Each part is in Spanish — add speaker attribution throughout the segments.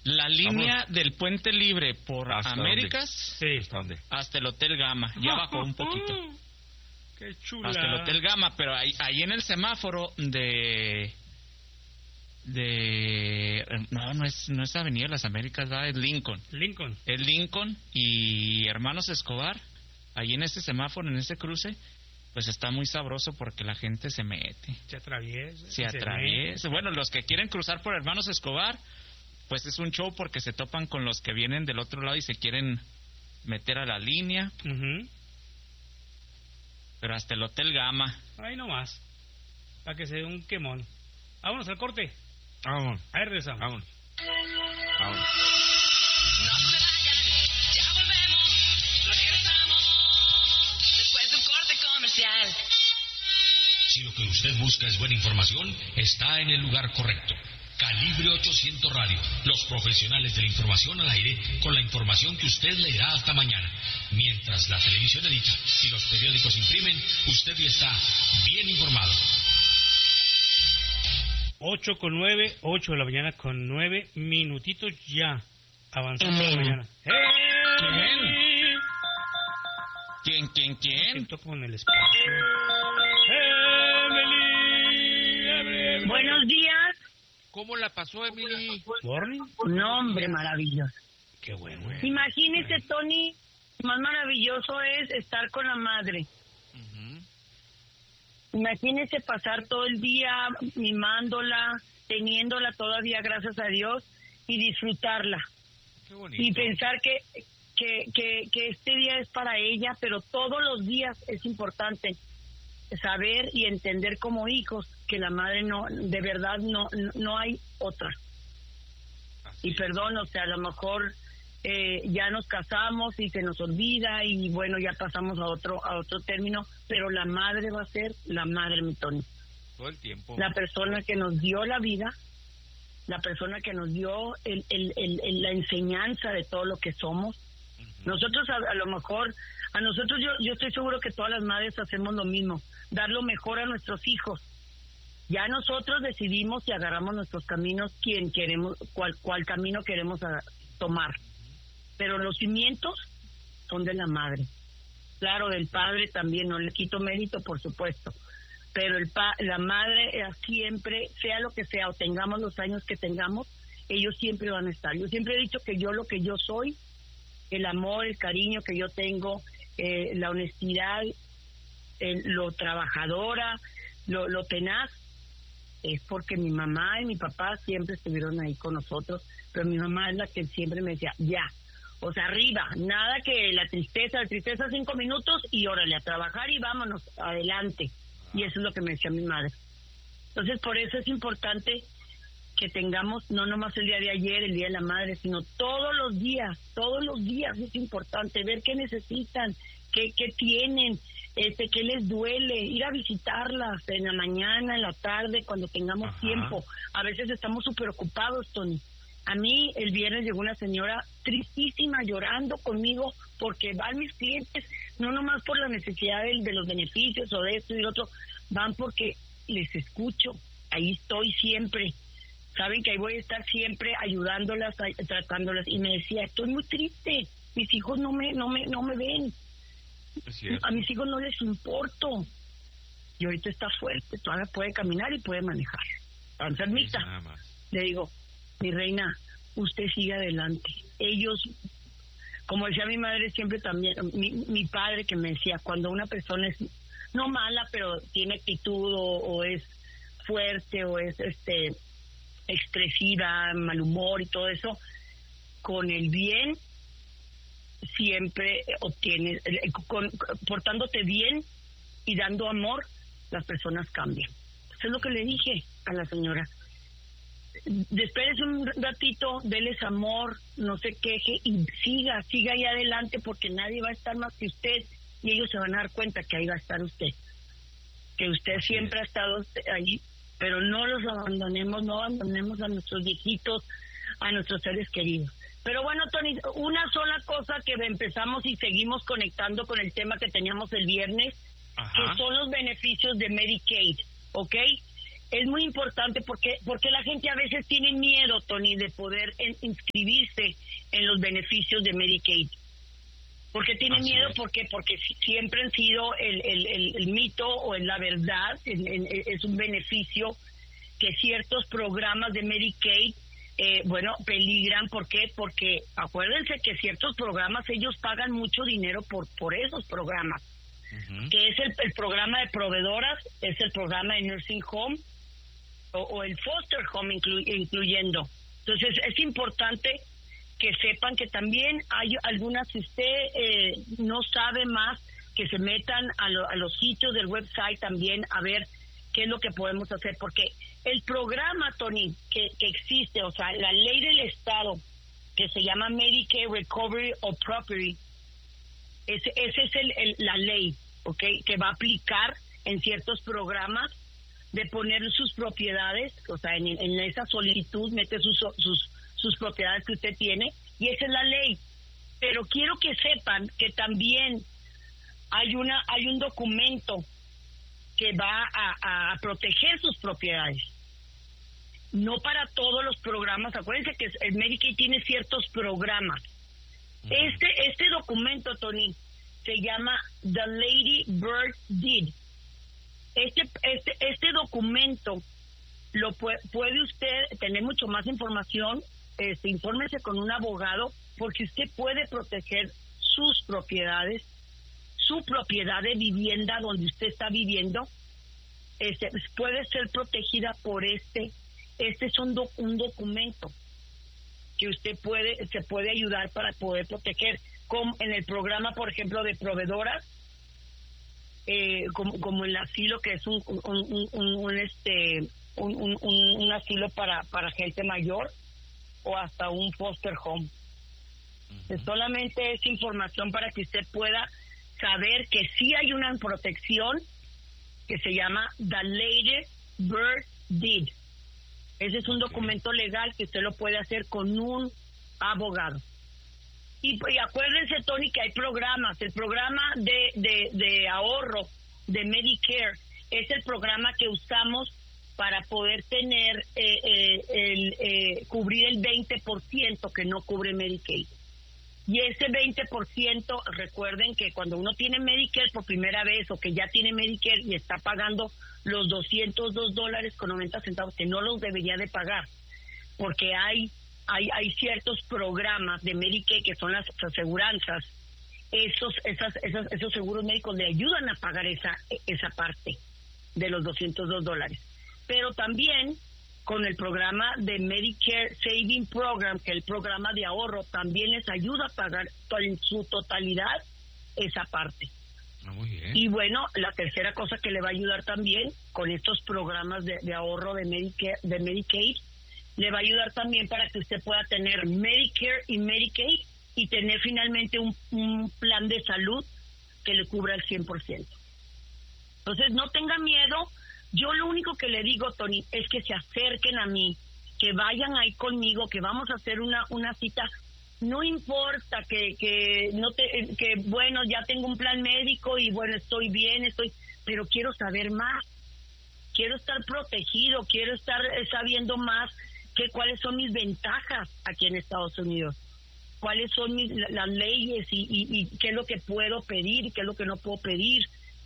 Speaker 1: La línea del Puente Libre por Américas,
Speaker 2: sí,
Speaker 1: hasta el Hotel Gama. Ya bajó un poquito.
Speaker 2: Qué chula.
Speaker 1: Hasta el Hotel Gama, pero ahí en el semáforo no es Avenida Las Américas, ¿verdad? Es Lincoln. Es Lincoln y Hermanos Escobar. Ahí en ese semáforo, en ese cruce, pues está muy sabroso porque la gente se mete.
Speaker 2: Se atraviesa.
Speaker 1: Bueno, los que quieren cruzar por Hermanos Escobar, pues es un show porque se topan con los que vienen del otro lado y se quieren meter a la línea. Pero hasta el Hotel Gama.
Speaker 2: Ahí nomás. Para que se dé un quemón. Vámonos al corte.
Speaker 3: Vamos.
Speaker 2: Ahí regresamos.
Speaker 3: Vamos.
Speaker 4: No se vayan, ya volvemos. Regresamos después de un corte comercial.
Speaker 5: Si lo que usted busca es buena información, está en el lugar correcto. Calibre 800 Radio, los profesionales de la información al aire, con la información que usted leerá hasta mañana. Mientras la televisión edita y los periódicos imprimen, usted ya está bien informado.
Speaker 2: 8 de la mañana con 9 minutitos ya. Avanzando la mañana.
Speaker 1: ¿Quién?
Speaker 2: Siento con el espacio. Emily.
Speaker 6: Buenos días.
Speaker 3: ¿Cómo la pasó, Emily?
Speaker 2: ¿Morning?
Speaker 6: No, hombre, maravilloso.
Speaker 2: Qué bueno.
Speaker 6: Imagínese, Tony, más maravilloso es estar con la madre. Imagínese pasar todo el día mimándola, teniéndola todavía, gracias a Dios, y disfrutarla.
Speaker 3: Qué bonito.
Speaker 6: Y pensar que este día es para ella, pero todos los días es importante saber y entender como hijos que la madre no, de verdad no hay otra. Y perdón, o sea, a lo mejor ya nos casamos y se nos olvida y bueno, ya pasamos a otro término, pero la madre va a ser la madre, mi Tony.
Speaker 3: Todo el tiempo.
Speaker 6: La persona que nos dio la vida, la persona que nos dio la enseñanza de todo lo que somos. Nosotros a lo mejor, a nosotros yo estoy seguro que todas las madres hacemos lo mismo, dar lo mejor a nuestros hijos. Ya nosotros decidimos y agarramos nuestros caminos, cuál camino queremos tomar. Pero los cimientos son de la madre. Claro, del padre también, no le quito mérito, por supuesto. Pero la madre siempre, sea lo que sea, o tengamos los años que tengamos, ellos siempre van a estar. Yo siempre he dicho que lo que yo soy, el amor, el cariño que yo tengo, la honestidad, lo trabajadora, lo tenaz, es porque mi mamá y mi papá siempre estuvieron ahí con nosotros, pero mi mamá es la que siempre me decía, ya, o sea, arriba, nada que la tristeza 5 minutos y órale, a trabajar y vámonos, adelante. Y eso es lo que me decía mi madre. Entonces, por eso es importante que tengamos, no nomás el día de ayer, el Día de la Madre, sino todos los días es importante ver qué necesitan, qué tienen, qué les duele, ir a visitarlas en la mañana, en la tarde, cuando tengamos tiempo. A veces estamos súper ocupados, Tony. A mí el viernes llegó una señora tristísima, llorando conmigo, porque van mis clientes, no nomás por la necesidad de los beneficios o de esto y lo otro, van porque les escucho, ahí estoy siempre. Saben que ahí voy a estar siempre ayudándolas, tratándolas. Y me decía, estoy muy triste, mis hijos no me ven. A mis hijos no les importo. Y ahorita está fuerte, todavía puede caminar y puede manejar. Está enfermita. Le digo, mi reina, usted sigue adelante. Ellos, como decía mi madre siempre también, mi padre que me decía, cuando una persona es no mala, pero tiene actitud o es fuerte o es expresiva, mal humor y todo eso, con el bien siempre obtienes, portándote bien y dando amor, las personas cambian. Eso es lo que le dije a la señora. Espérese un ratito, déles amor, no se queje y siga ahí adelante, porque nadie va a estar más que usted y ellos se van a dar cuenta que ahí va a estar usted, que usted siempre ha estado ahí. Pero no los abandonemos, no abandonemos a nuestros viejitos, a nuestros seres queridos. Pero bueno, Tony, una sola cosa que empezamos y seguimos conectando con el tema que teníamos el viernes, que son los beneficios de Medicaid, ¿ok? es muy importante porque la gente a veces tiene miedo, Tony, de poder inscribirse en los beneficios de Medicaid. Porque tiene miedo, porque siempre han sido el mito o la verdad, es un beneficio que ciertos programas de Medicaid, peligran. ¿Por qué? Porque acuérdense que ciertos programas, ellos pagan mucho dinero por esos programas, que es el programa de proveedoras, es el programa de nursing home o el foster home incluyendo. Entonces es importante que sepan que también hay algunas, si usted no sabe más, que se metan a los sitios del website también a ver qué es lo que podemos hacer, porque el programa, Tony, que existe, o sea, la ley del Estado, que se llama Medicare Recovery of Property, ese es la ley, ¿ok?, que va a aplicar en ciertos programas de poner sus propiedades, o sea, en esa solicitud mete sus propiedades que usted tiene, y esa es la ley. Pero quiero que sepan que también hay un documento que va a proteger sus propiedades. No para todos los programas, acuérdense que el Medicaid tiene ciertos programas. Este documento, Tony, se llama The Lady Bird Deed. Este documento lo puede usted tener mucho más información. Infórmese con un abogado, porque usted puede proteger sus propiedades, su propiedad de vivienda donde usted está viviendo, puede ser protegida por este es un documento que usted se puede ayudar para poder proteger, como en el programa, por ejemplo, de proveedoras, como el asilo, que es un asilo para gente mayor, o hasta un foster home. Solamente es información para que usted pueda saber que sí hay una protección que se llama The Lady Bird Deed. Ese es un documento legal que usted lo puede hacer con un abogado. Y acuérdense, Tony, que hay programas. El programa de ahorro de Medicare es el programa que usamos para poder tener cubrir el 20% que no cubre Medicaid. Y ese 20%, recuerden que cuando uno tiene Medicare por primera vez, o que ya tiene Medicare y está pagando los $202.90, que no los debería de pagar, porque hay ciertos programas de Medicaid que son las aseguranzas. Esos seguros médicos le ayudan a pagar esa parte de los $202. Pero también con el programa de Medicare Saving Program, que es el programa de ahorro, también les ayuda a pagar en su totalidad esa parte.
Speaker 3: Muy bien.
Speaker 6: Y bueno, la tercera cosa que le va a ayudar también con estos programas de ahorro de Medicaid, le va a ayudar también para que usted pueda tener Medicare y Medicaid y tener finalmente un plan de salud que le cubra el 100%. Entonces, no tenga miedo. Yo lo único que le digo, Tony, es que se acerquen a mí, que vayan ahí conmigo, que vamos a hacer una cita. No importa que bueno, ya tengo un plan médico y bueno, estoy bien, pero quiero saber más. Quiero estar protegido, quiero estar sabiendo más cuáles son mis ventajas aquí en Estados Unidos, cuáles son las leyes y qué es lo que puedo pedir, qué es lo que no puedo pedir.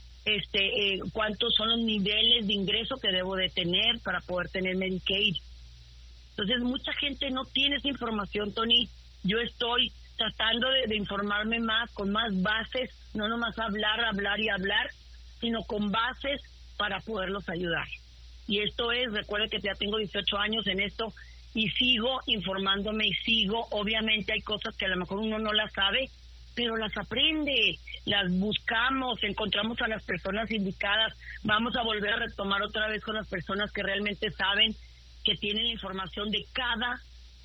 Speaker 6: Cuántos son los niveles de ingreso que debo de tener para poder tener Medicaid. Entonces, mucha gente no tiene esa información, Tony. Yo estoy tratando de informarme más, con más bases, no nomás hablar, sino con bases para poderlos ayudar. Y esto recuerde que ya tengo 18 años en esto y sigo informándome obviamente hay cosas que a lo mejor uno no las sabe, pero las aprende, las buscamos, encontramos a las personas indicadas, vamos a volver a retomar otra vez con las personas que realmente saben, que tienen la información de cada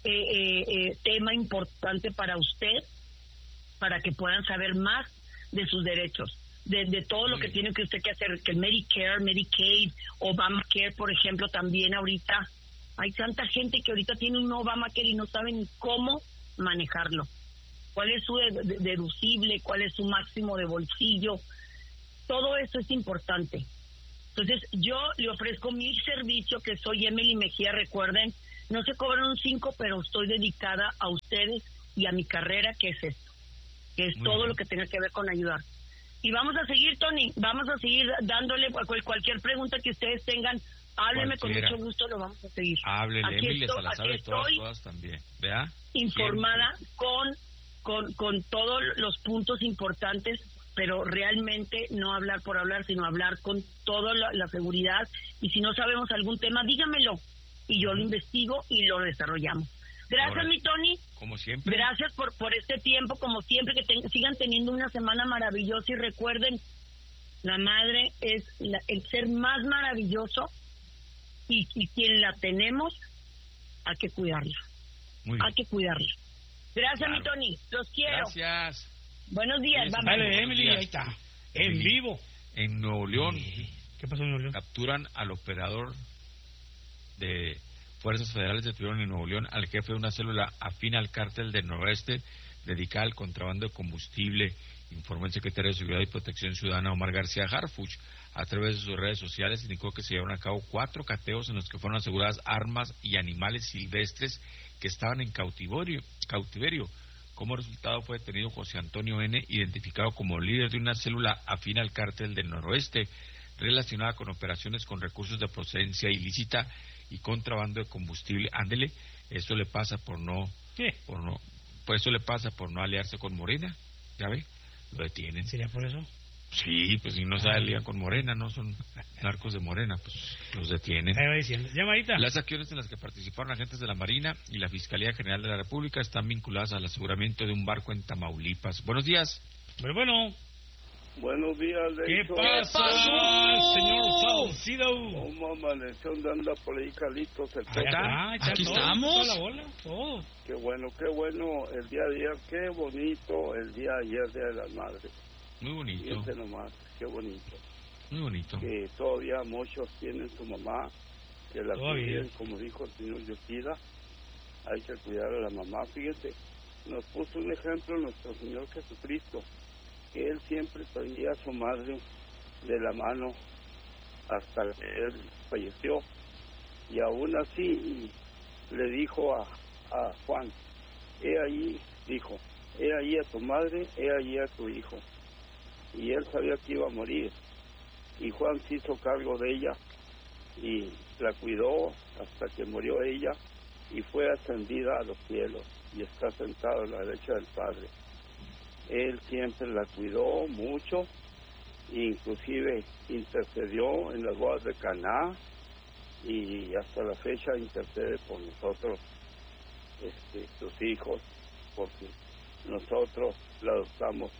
Speaker 6: tema importante para usted, para que puedan saber más de sus derechos, de todo lo que tiene que usted que hacer, que el Medicare, Medicaid, Obamacare, por ejemplo, también ahorita, hay tanta gente que ahorita tiene un Obamacare y no saben cómo manejarlo. ¿Cuál es su deducible? ¿Cuál es su máximo de bolsillo? Todo eso es importante. Entonces, yo le ofrezco mi servicio, que soy Emily Mejía, recuerden, no se cobran un 5, pero estoy dedicada a ustedes y a mi carrera, que es esto, que es todo lo que tenga que ver con ayudar. Y vamos a seguir, Tony, vamos a seguir dándole cualquier pregunta que ustedes tengan, háblenme con mucho gusto, lo vamos a seguir.
Speaker 3: Háblele, Emily, se la sabe todas también, ¿vea?
Speaker 6: Informada con todos los puntos importantes, pero realmente no hablar por hablar, sino hablar con toda la seguridad. Y si no sabemos algún tema, dígamelo y yo lo investigo y lo desarrollamos. Gracias, ahora, mi Tony.
Speaker 3: Como siempre.
Speaker 6: Gracias por este tiempo, como siempre, que sigan teniendo una semana maravillosa y recuerden, la madre es el ser más maravilloso y quien la tenemos, hay que cuidarla. Hay que cuidarla. Gracias, claro, mi Tony. Los quiero.
Speaker 3: Gracias.
Speaker 6: Buenos días.
Speaker 2: Dale, Emily, ahí está. En vivo.
Speaker 3: En Nuevo León.
Speaker 2: ¿Qué pasó en Nuevo León?
Speaker 3: Capturan al operador de Fuerzas Federales, detuvieron en Nuevo León al jefe de una célula afín al cártel del Noroeste dedicada al contrabando de combustible, informó el secretario de Seguridad y Protección Ciudadana Omar García Harfuch. A través de sus redes sociales indicó que se llevaron a cabo 4 cateos en los que fueron aseguradas armas y animales silvestres que estaban en cautiverio. Como resultado fue detenido José Antonio N., identificado como líder de una célula afín al cártel del Noroeste, relacionada con operaciones con recursos de procedencia ilícita y contrabando de combustible. Ándele, eso le pasa por no aliarse con Morena, ¿ya ve? Lo detienen.
Speaker 2: ¿Sería por eso?
Speaker 3: Sí, pues si no se alían con Morena, no son narcos de Morena, pues los detienen.
Speaker 2: Ahí va diciendo. Llamadita.
Speaker 3: Las acciones en las que participaron agentes de la Marina y la Fiscalía General de la República están vinculadas al aseguramiento de un barco en Tamaulipas. Buenos días.
Speaker 2: Bueno.
Speaker 7: Buenos días,
Speaker 2: ¿Qué pasa, señor Salcido?
Speaker 7: ¿Cómo amaneció? ¿Anda por ahí, Carlitos?
Speaker 1: Aquí estamos.
Speaker 2: Toda la bola, todo.
Speaker 7: Qué bueno el día de ayer, qué bonito el día de ayer, Día de las Madres.
Speaker 3: Muy bonito.
Speaker 7: Fíjense nomás, qué bonito.
Speaker 3: Muy bonito.
Speaker 7: Que todavía muchos tienen su mamá, que la cuiden, como dijo el señor Yoshida, hay que cuidar a la mamá. Fíjense, nos puso un ejemplo nuestro Señor Jesucristo, que Él siempre traía a su madre de la mano hasta que Él falleció. Y aún así le dijo a Juan, he ahí a tu madre, he ahí a tu hijo. Y Él sabía que iba a morir. Y Juan se hizo cargo de ella y la cuidó hasta que murió ella y fue ascendida a los cielos y está sentado a la derecha del Padre. Él siempre la cuidó mucho, inclusive intercedió en las bodas de Caná y hasta la fecha intercede por nosotros, sus hijos, porque nosotros la adoptamos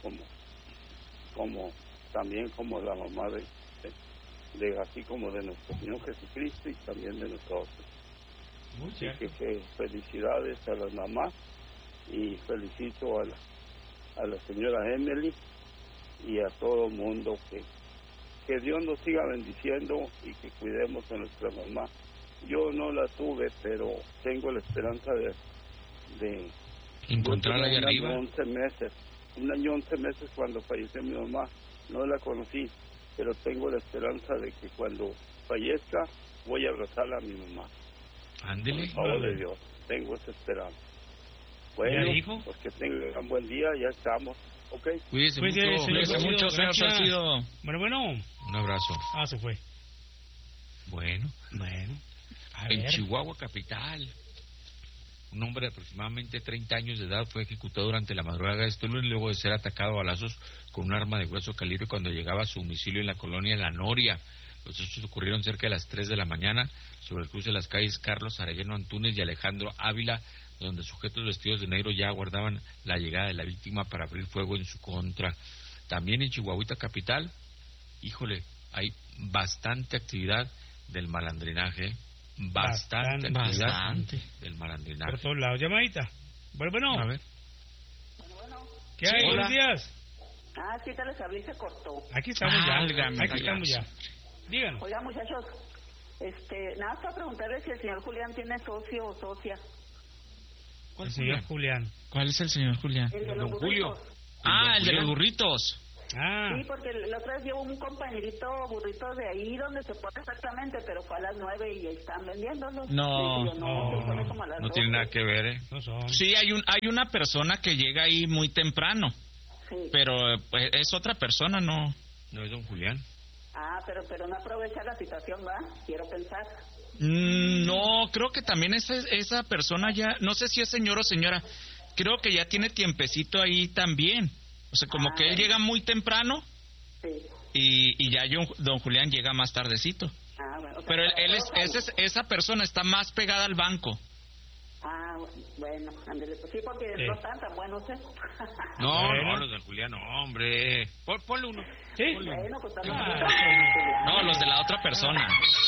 Speaker 7: también como la mamá de así como de nuestro Señor Jesucristo y también de nosotros. Así que felicidades a las mamás y felicito a la señora Emily y a todo el mundo, que Dios nos siga bendiciendo y que cuidemos a nuestra mamá. Yo no la tuve, pero tengo la esperanza de
Speaker 3: encontrarla ahí arriba.
Speaker 7: Un año 11 meses cuando falleció mi mamá, no la conocí, pero tengo la esperanza de que cuando fallezca voy a abrazarla a mi mamá.
Speaker 3: Ándele.
Speaker 7: Por favor de Dios, tengo esa esperanza. Bueno, pues que tengan buen día, ya estamos, ¿ok?
Speaker 3: Cuídese mucho, señor Salcido.
Speaker 2: Bueno.
Speaker 3: Un abrazo.
Speaker 2: Se fue.
Speaker 3: Bueno. En
Speaker 2: ver.
Speaker 3: Chihuahua capital, un hombre de aproximadamente 30 años de edad fue ejecutado durante la madrugada de este lunes luego de ser atacado a balazos con un arma de grueso calibre cuando llegaba a su domicilio en la colonia La Noria. Los hechos ocurrieron cerca de las 3 de la mañana sobre el cruce de las calles Carlos Arellano Antúnez y Alejandro Ávila, donde sujetos vestidos de negro ya aguardaban la llegada de la víctima para abrir fuego en su contra. También en Chihuahuita capital, hay bastante actividad del malandrinaje, bastante actividad del malandrinaje.
Speaker 2: Por todos lados, llamadita. Bueno.
Speaker 3: A ver.
Speaker 6: Bueno.
Speaker 2: ¿Qué hay? Buenos días.
Speaker 6: Sí, te les hablé y se cortó.
Speaker 2: Aquí estamos ya. Díganos.
Speaker 6: Oiga, muchachos, nada más para preguntarle si el señor Julián tiene socio o socia.
Speaker 2: ¿Cuál señor Julián?
Speaker 1: ¿Cuál es el señor Julián?
Speaker 6: El de
Speaker 3: Don
Speaker 6: los
Speaker 3: Julio.
Speaker 6: burritos.
Speaker 1: El de los burritos.
Speaker 8: Sí, porque la otra vez llevo un compañerito burrito de ahí donde se pone exactamente, pero fue a las 9 y ahí están vendiéndolos.
Speaker 3: No tiene nada que ver, ¿eh?
Speaker 2: No son.
Speaker 1: Sí, hay una persona que llega ahí muy temprano, pero pues, es otra persona, no.
Speaker 3: No es don Julián.
Speaker 8: Pero no aprovecha la situación, ¿va? Quiero pensar.
Speaker 1: No, creo que también esa persona ya, no sé si es señor o señora, creo que ya tiene tiempecito ahí también. O sea, como que él llega muy temprano y ya don Julián llega más tardecito. Pero esa persona está más pegada al banco.
Speaker 8: Bueno, ándale, pues sí, porque no están tan buenos, ¿eh?
Speaker 3: No, los de Julián, no, hombre. Ponle uno.
Speaker 2: Sí.
Speaker 8: Bueno, pues
Speaker 1: no, los de la otra persona.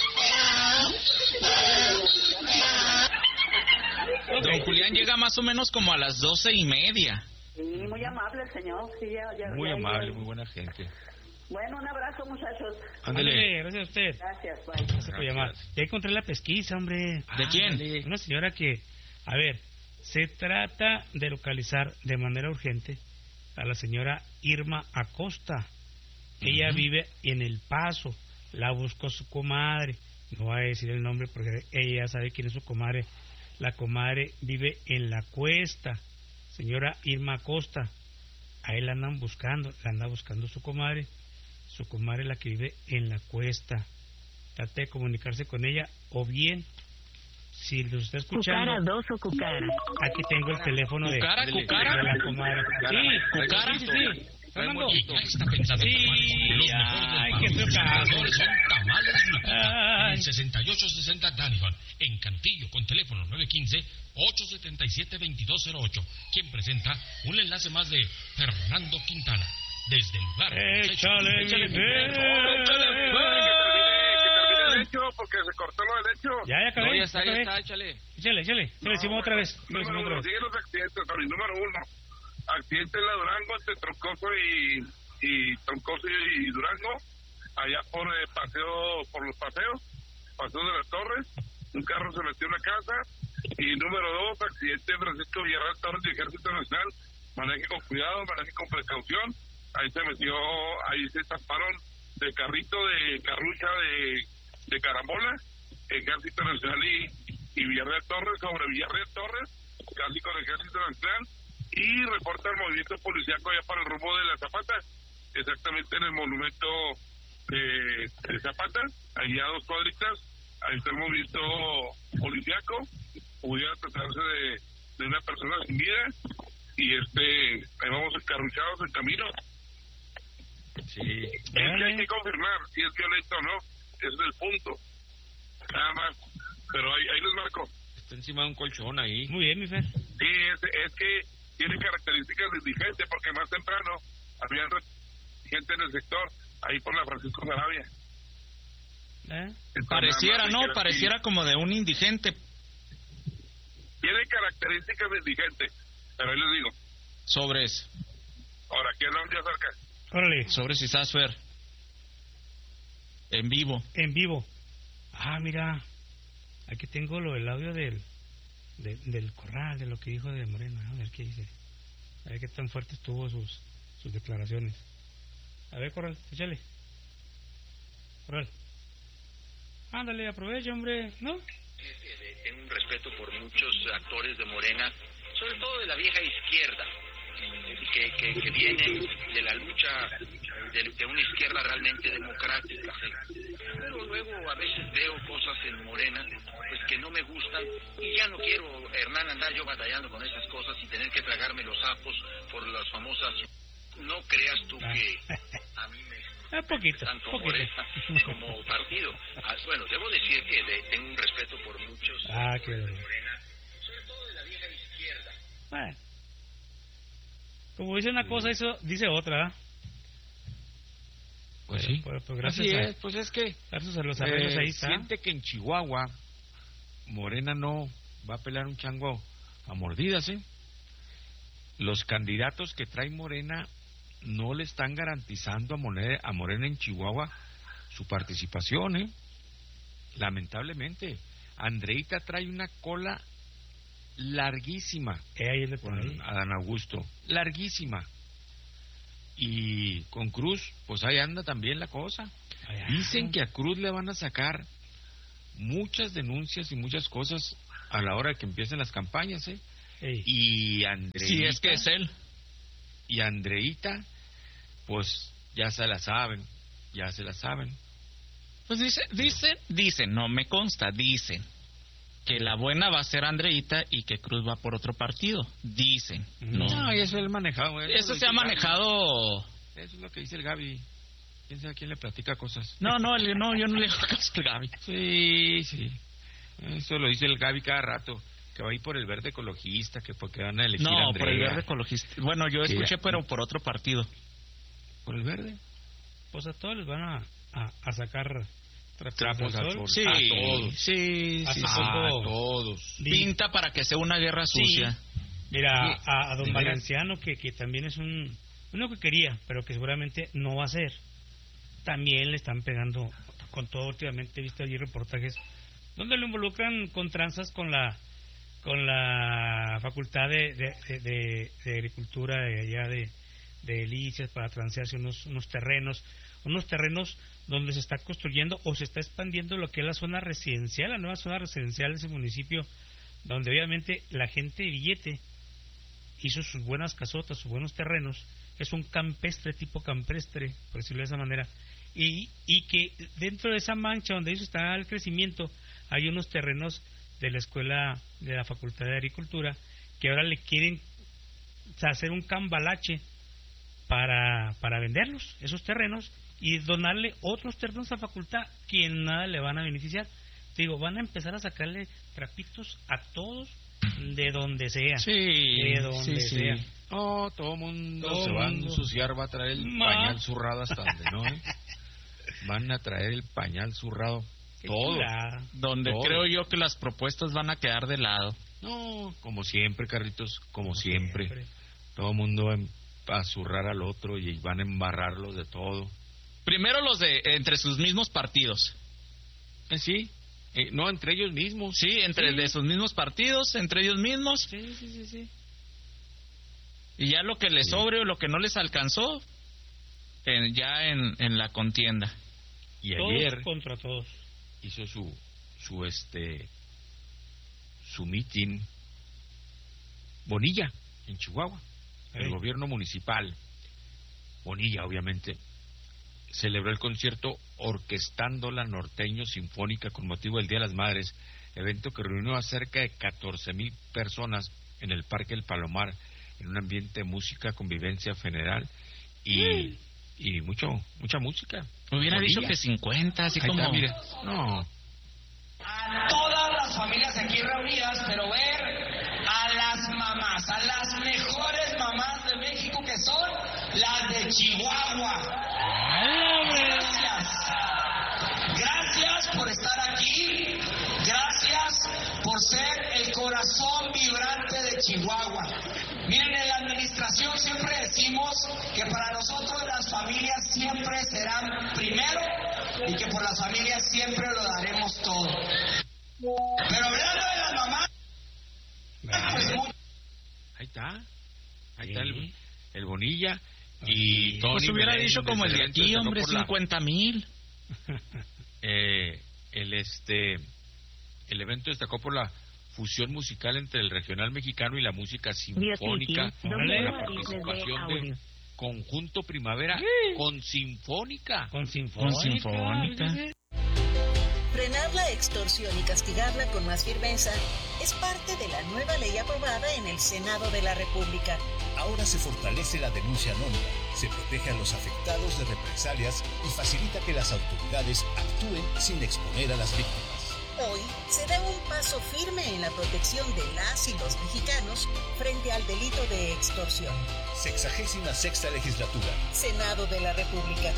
Speaker 1: Don Julián llega más o menos como a las 12:30.
Speaker 8: Sí, muy amable el señor. Sí,
Speaker 3: muy amable, muy buena gente.
Speaker 8: Bueno, un abrazo, muchachos.
Speaker 2: Ándale, gracias a usted.
Speaker 8: Gracias, bye.
Speaker 2: Gracias por llamar. Ya encontré la pesquisa, hombre.
Speaker 1: ¿De quién?
Speaker 2: Una señora que, a ver, se trata de localizar de manera urgente a la señora Irma Acosta. Ella vive en El Paso. La buscó su comadre. No voy a decir el nombre porque ella sabe quién es su comadre. La comadre vive en La Cuesta. Señora Irma Acosta. A él la andan buscando. La anda buscando su comadre. Su comadre la que vive en La Cuesta. Trate de comunicarse con ella o bien, si los está escuchando...
Speaker 6: Cucara 2 o Cucara.
Speaker 2: Aquí tengo el teléfono de la comadre. Sí, Cucara, sí. Fernando.
Speaker 5: Ya está pensando los mejores
Speaker 2: qué feo caso.
Speaker 5: Son tamales Lupita. En 6860 Danivan, en Cantillo, con teléfono 915-877-2208. Quien presenta un enlace más de Fernando Quintana. Desde el lugar.
Speaker 2: Échale
Speaker 9: porque se cortó lo del hecho.
Speaker 2: Ya acabé.
Speaker 3: No, ya está, échale.
Speaker 2: Échale. Le decimos otra vez.
Speaker 9: Número uno, sigue los accidentes, número 1. Accidente en la Durango entre Troncoso y Durango, allá por los paseos de las Torres, un carro se metió en la casa. Y número 2, accidente en Francisco Villarreal Torres de Ejército Nacional, maneje con cuidado, maneje con precaución. Ahí se taparon de carrito de carrucha de carambola, Ejército Nacional y Villarreal Torres, sobre Villarreal Torres, casi con Ejército Nacional. Y reporta el movimiento policíaco allá para el rumbo de la Zapata, exactamente en el monumento de Zapata, ahí a 2 cuadritas, ahí está el movimiento policíaco. Pudiera tratarse de una persona sin vida, y ahí vamos encarruchados en camino.
Speaker 3: Sí.
Speaker 9: Es que hay que confirmar si es violento o no, ese es el punto, nada más, pero ahí les marco.
Speaker 3: Está encima de un colchón ahí.
Speaker 2: Muy bien, mi Fer.
Speaker 9: Sí, es que tiene características de indigente, porque más temprano había gente en el sector, ahí por la Francisco Sarabia.
Speaker 1: Pareciera, ¿no? Pareciera como de un indigente.
Speaker 9: Tiene características de indigente, pero ahí les digo.
Speaker 1: Sobres.
Speaker 9: Ahora, ¿quién es ya cerca?
Speaker 2: Órale.
Speaker 1: Sobres y Sasfer. En vivo. Mira. Aquí tengo el audio del Corral, de lo que dijo de Morena. A ver qué dice. A ver qué tan fuerte estuvo sus declaraciones. A ver, Corral, échale. Corral. Ándale, aprovecha, hombre, ¿no?
Speaker 10: Tengo un respeto por muchos actores de Morena, sobre todo de la vieja izquierda, que vienen de la lucha de una izquierda realmente democrática. Pero luego a veces veo cosas en Morena pues que no me gustan, y ya no quiero, Hernán, andar yo batallando con esas cosas y tener que tragarme los sapos por las famosas. No creas tú que a mí me tanto Morena como partido. Bueno, debo decir que tengo un respeto por muchos
Speaker 2: qué
Speaker 10: de Morena, sobre todo de la vieja izquierda.
Speaker 2: Bueno, como dice una cosa, eso dice otra.
Speaker 3: Pues sí.
Speaker 2: Pues gracias
Speaker 3: así es, pues es que
Speaker 2: gracias a los arreglos ahí está.
Speaker 3: Siente que en Chihuahua Morena no va a pelar un chango a mordidas, Los candidatos que trae Morena no le están garantizando a Morena en Chihuahua su participación, lamentablemente. Andreita trae una cola larguísima
Speaker 2: con
Speaker 3: Adán Augusto, larguísima, Y con Cruz, pues ahí anda también la cosa. Dicen que a Cruz le van a sacar muchas denuncias y muchas cosas a la hora de que empiecen las campañas, ¿eh? Y Andreita...
Speaker 11: Si es que es él.
Speaker 3: Y Andreita, pues ya se la saben.
Speaker 11: Pues dicen, no me consta, dicen que la buena va a ser Andreita y que Cruz va por otro partido. Dicen.
Speaker 3: No, y eso es manejado.
Speaker 11: Eso se ha manejado.
Speaker 3: Eso es lo que dice el Gaby. ¿Quién sabe a quién le platica cosas?
Speaker 11: No, yo no le hago caso al Gaby.
Speaker 3: Sí. Eso lo dice el Gaby cada rato. Que va a ir por el verde ecologista, que porque van a elegir a Andrea.
Speaker 11: Por el verde ecologista. Bueno, yo escuché, pero por otro partido.
Speaker 3: ¿Por el verde?
Speaker 2: Pues a todos les van a sacar
Speaker 3: trapos al sol.
Speaker 11: Sí,
Speaker 3: a todos.
Speaker 11: Sí.
Speaker 3: A todos.
Speaker 11: Pinta para que sea una guerra sucia.
Speaker 2: Mira, a don Valenciano, que también es uno que quería, pero que seguramente no va a ser. También le están pegando con todo. Últimamente he visto allí reportajes donde lo involucran con tranzas con la Facultad de Agricultura de allá de Delicias para transearse unos terrenos donde se está construyendo o se está expandiendo lo que es la zona residencial, la nueva zona residencial de ese municipio, donde obviamente la gente de billete hizo sus buenas casotas, sus buenos terrenos. Es un tipo campestre, por decirlo de esa manera, y que dentro de esa mancha donde eso está el crecimiento, hay unos terrenos de la escuela de la Facultad de Agricultura que ahora le quieren hacer un cambalache para venderlos, esos terrenos, y donarle otros terrenos a la facultad que en nada le van a beneficiar. Digo, van a empezar a sacarle trapitos a todos de donde sea. De donde sea.
Speaker 3: Oh, todo mundo se va a ensuciar, va a traer el pañal zurrado hasta donde no, ¿eh? Van a traer el pañal zurrado. Todo.
Speaker 11: Donde todo. Creo yo que las propuestas van a quedar de lado.
Speaker 3: No, como siempre, Carlitos, como siempre. Todo el mundo va a zurrar al otro y van a embarrarlos de todo.
Speaker 11: Primero los entre sus mismos partidos.
Speaker 3: Sí, no, entre ellos mismos.
Speaker 11: Sí, de sus mismos partidos, entre ellos mismos.
Speaker 2: Sí.
Speaker 11: Y ya lo que les sobre o lo que no les alcanzó, ya en la contienda.
Speaker 3: Y
Speaker 2: todos
Speaker 3: ayer
Speaker 2: contra todos
Speaker 3: hizo su meeting Bonilla en Chihuahua, el gobierno municipal. Bonilla, obviamente, celebró el concierto Orquestando la Norteño Sinfónica con motivo del Día de las Madres, evento que reunió a cerca de 14,000 personas en el Parque El Palomar, en un ambiente de música, convivencia general y mucha música.
Speaker 11: Hubiera dicho que 50, así ahí como...
Speaker 3: Está, mira. No.
Speaker 12: A todas las familias aquí reunidas, pero ver a las mamás, a las mejores mamás de México, que son las de Chihuahua. Gracias por estar aquí, gracias por ser el corazón vibrante de Chihuahua. Miren, en la administración siempre decimos que para nosotros las familias siempre serán primero y que por las familias siempre lo daremos todo. Pero hablando de las mamás, pues
Speaker 3: ahí está el Bonilla. Y Tony
Speaker 11: pues hubiera dicho como el de aquí, hombre, 50,000.
Speaker 3: El evento destacó por la fusión musical entre el regional mexicano y la música sinfónica, con la participación de Conjunto Primavera con Sinfónica.
Speaker 13: Frenar la extorsión y castigarla con más firmeza es parte de la nueva ley aprobada en el Senado de la República.
Speaker 14: Ahora se fortalece la denuncia anónima, se protege a los afectados de represalias y facilita que las autoridades actúen sin exponer a las víctimas.
Speaker 13: Hoy se da un paso firme en la protección de las y los mexicanos frente al delito de extorsión.
Speaker 14: 66ª legislatura.
Speaker 13: Senado de la República.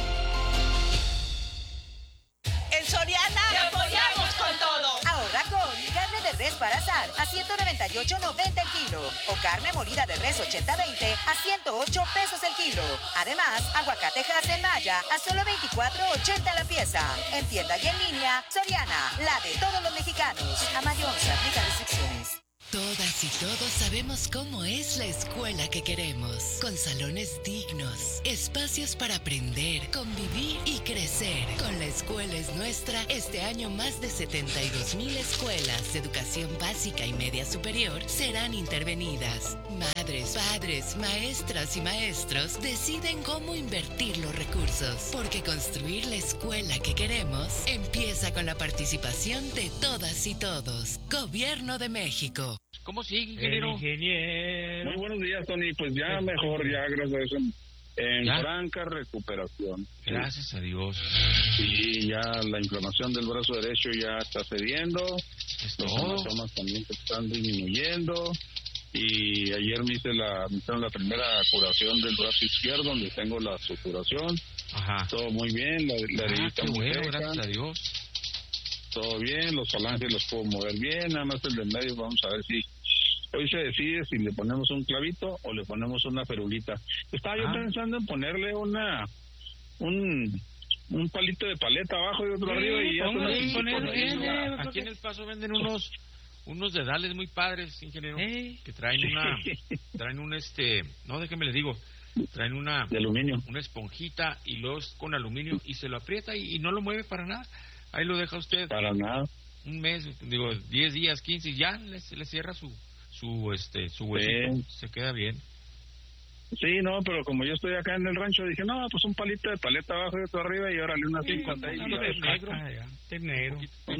Speaker 15: En Soriana te apoyamos con todo.
Speaker 13: Ahora con carne de res para asar a $198.90 el kilo o carne molida de res 80-20 a $108 el kilo. Además, aguacate Hass en malla a solo $24.80 la pieza. En tienda y en línea, Soriana, la de todos los mexicanos. A mayor, se aplican restricciones.
Speaker 16: Todas Todas y todos sabemos cómo es la escuela que queremos, con salones dignos, espacios para aprender, convivir y crecer. Con La Escuela es Nuestra, este año más de 72,000 escuelas de educación básica y media superior serán intervenidas. Madres, padres, maestras y maestros deciden cómo invertir los recursos, porque construir la escuela que queremos empieza con la participación de todas y todos. Gobierno de México.
Speaker 3: ¿Cómo sigue, ingeniero?
Speaker 17: Muy buenos días, Tony. Pues ya mejor, ya gracias a eso, en franca recuperación.
Speaker 3: Gracias a Dios.
Speaker 17: Sí, ya la inflamación del brazo derecho ya está cediendo.
Speaker 3: Es
Speaker 17: los
Speaker 3: todo.
Speaker 17: síntomas también se están disminuyendo. Y ayer me hicieron la primera curación del brazo izquierdo, donde tengo la suturación.
Speaker 3: Ajá.
Speaker 17: Todo muy bien, la herida
Speaker 3: qué
Speaker 17: muy
Speaker 3: bueno,
Speaker 17: seca.
Speaker 3: gracias a Dios.
Speaker 17: Todo bien, los falanges los puedo mover bien, nada más el del medio vamos a ver si hoy se decide si le ponemos un clavito o le ponemos una ferulita. Estaba yo pensando en ponerle un palito de paleta abajo y otro arriba y ya
Speaker 3: aquí en El Paso venden unos dedales muy padres, ingeniero, que traen no, déjeme le digo, traen una
Speaker 17: de aluminio,
Speaker 3: una esponjita y luego es con aluminio y se lo aprieta y no lo mueve para nada. Ahí lo deja usted.
Speaker 17: Para nada.
Speaker 3: Un mes, 10 días, 15, y ya le cierra su huesito. Se queda bien.
Speaker 17: Sí, no, pero como yo estoy acá en el rancho, dije, no, pues un palito de paleta abajo y otro arriba y órale una 50
Speaker 2: de negro.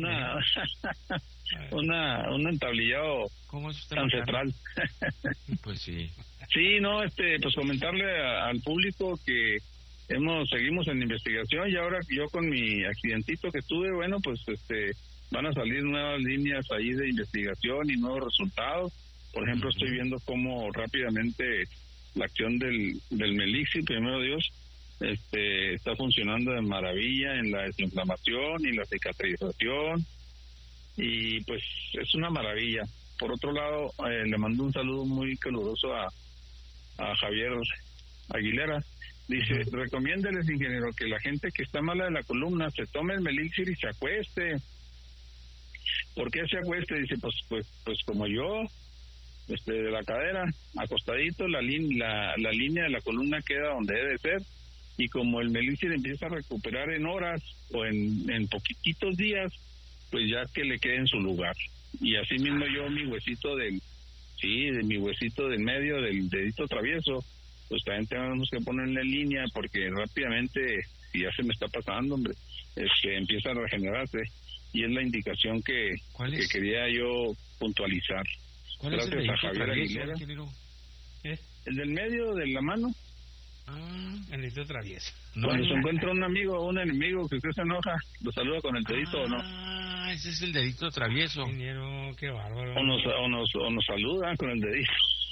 Speaker 17: Un entablillado ancestral.
Speaker 3: Pues sí.
Speaker 17: Sí, no, pues comentarle al público que seguimos en investigación y ahora yo con mi accidentito que tuve, bueno, pues van a salir nuevas líneas ahí de investigación y nuevos resultados. Por ejemplo, estoy viendo cómo rápidamente la acción del Melixir, primero Dios, está funcionando de maravilla en la desinflamación y la cicatrización y pues es una maravilla. Por otro lado, le mando un saludo muy caluroso a Javier Aguilera. Dice, recomiéndeles, ingeniero, que la gente que está mala de la columna se tome el Melixir y se acueste. ¿Por qué se acueste? Dice, pues como yo, de la cadera, acostadito, la línea de la columna queda donde debe ser, y como el Melixir empieza a recuperar en horas o en poquititos días, pues ya que le quede en su lugar. Y así mismo yo, mi huesito de mi huesito del medio, del dedito travieso, pues también tenemos que ponerle en línea porque rápidamente, si ya se me está pasando, hombre, empieza a regenerarse y es la indicación que quería yo puntualizar.
Speaker 3: ¿Cuál
Speaker 17: Gracias
Speaker 3: es el
Speaker 17: a Javier Aguilera. El del medio de la mano.
Speaker 2: El dedito travieso.
Speaker 17: Cuando se encuentra un amigo o un enemigo que usted se enoja, lo saluda con el dedito o no.
Speaker 3: Ese es el dedito travieso.
Speaker 2: Ingeniero, qué bárbaro.
Speaker 17: O nos saluda con el dedito.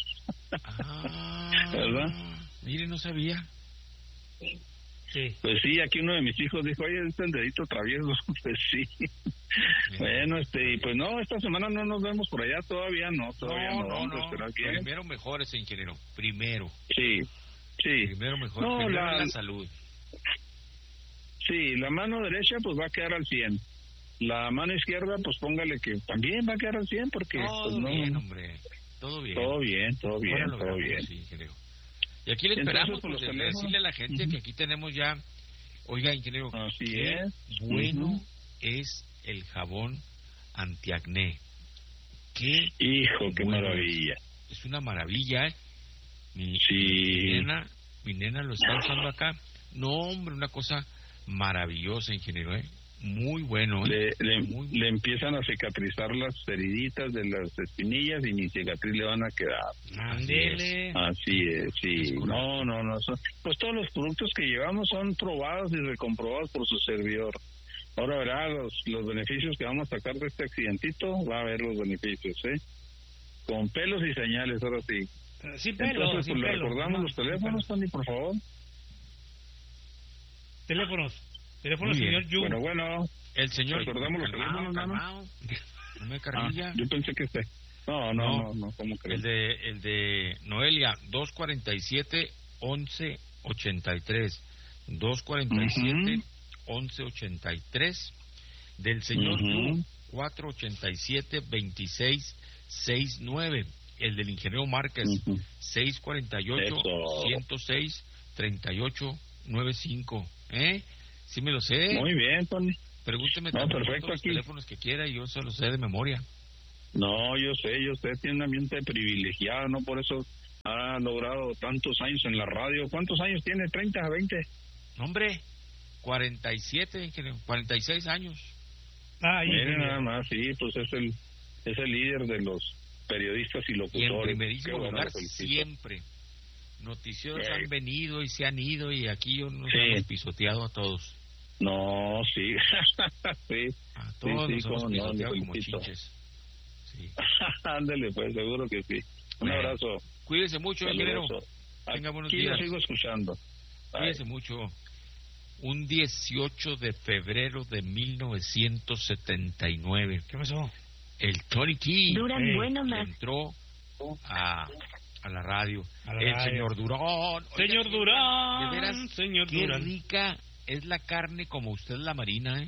Speaker 17: ¿Verdad?
Speaker 3: Mire, no sabía.
Speaker 2: Sí.
Speaker 17: Pues sí, aquí uno de mis hijos dijo, oye, es el dedito travieso. Pues sí. Bueno, y pues no, esta semana no nos vemos por allá, todavía no. Vamos a esperar bien.
Speaker 3: Primero mejor ese ingeniero, primero.
Speaker 17: Sí.
Speaker 3: Primero mejor, primero la salud.
Speaker 17: Sí, la mano derecha pues va a quedar al 100. La mano izquierda pues póngale que también va a quedar al 100 porque...
Speaker 3: Todo
Speaker 17: pues, no,
Speaker 3: bien, hombre. Todo bien.
Speaker 17: Todo bien.
Speaker 3: Sí, ingeniero. Y aquí le esperamos pues, decirle a la gente que aquí tenemos ya... Oiga, ingeniero, qué bueno es el jabón antiacné. Qué
Speaker 17: maravilla.
Speaker 3: Es una maravilla, ¿eh? Mi nena lo está usando acá. No, hombre, una cosa maravillosa, ingeniero, ¿eh? Muy bueno, ¿eh?
Speaker 17: Le empiezan a cicatrizar las heriditas de las espinillas y ni cicatriz le van a quedar. Así es, sí. No. Pues todos los productos que llevamos son probados y recomprobados por su servidor. Ahora verá los beneficios que vamos a sacar de este accidentito. Va a ver los beneficios, ¿eh? Con pelos y señales, ahora sí.
Speaker 2: Sin pelo.
Speaker 17: Entonces, le recordamos los teléfonos, Tony, por favor.
Speaker 2: Teléfonos, señor Yu.
Speaker 17: Bueno.
Speaker 3: El señor.
Speaker 17: Recordamos los teléfonos,
Speaker 3: ¿no? No me carrilla.
Speaker 17: Yo pensé que No, ¿cómo crees?
Speaker 3: El de Noelia, 247-1183. 247-1183. Del señor Yu, 487-2669. el del ingeniero Márquez, 648-106-3895. Sí me lo sé.
Speaker 17: Muy bien, Tony.
Speaker 3: Pregúnteme
Speaker 17: perfecto,
Speaker 3: los teléfonos que quiera y yo se los sé de memoria.
Speaker 17: No, yo sé, tiene un ambiente privilegiado, ¿no? Por eso ha logrado tantos años en la radio. ¿Cuántos años tiene? ¿30, 20?
Speaker 3: Hombre, 47, 46 años.
Speaker 17: Mire, nada más, sí, pues es el líder de los periodistas y locutores.
Speaker 3: Y en primerísimo lugar siempre. Noticieros han venido y se han ido y aquí yo nos hemos pisoteado a todos.
Speaker 17: No, sí. Sí.
Speaker 3: A todos nos hemos pisoteado como chinches. Sí.
Speaker 17: Ándale, pues, seguro que sí. Un abrazo.
Speaker 3: Cuídese mucho, ingeniero. Tenga buenos días.
Speaker 17: Aquí lo sigo escuchando.
Speaker 3: Cuídese mucho. Un 18 de febrero de 1979.
Speaker 2: ¿Qué pasó?
Speaker 3: El Tony King
Speaker 2: entró
Speaker 3: a la radio.
Speaker 2: Señor
Speaker 3: Durán.
Speaker 2: Señor Durán.
Speaker 3: De veras,
Speaker 2: señor
Speaker 3: qué
Speaker 2: Durán.
Speaker 3: rica es la carne como usted la marina,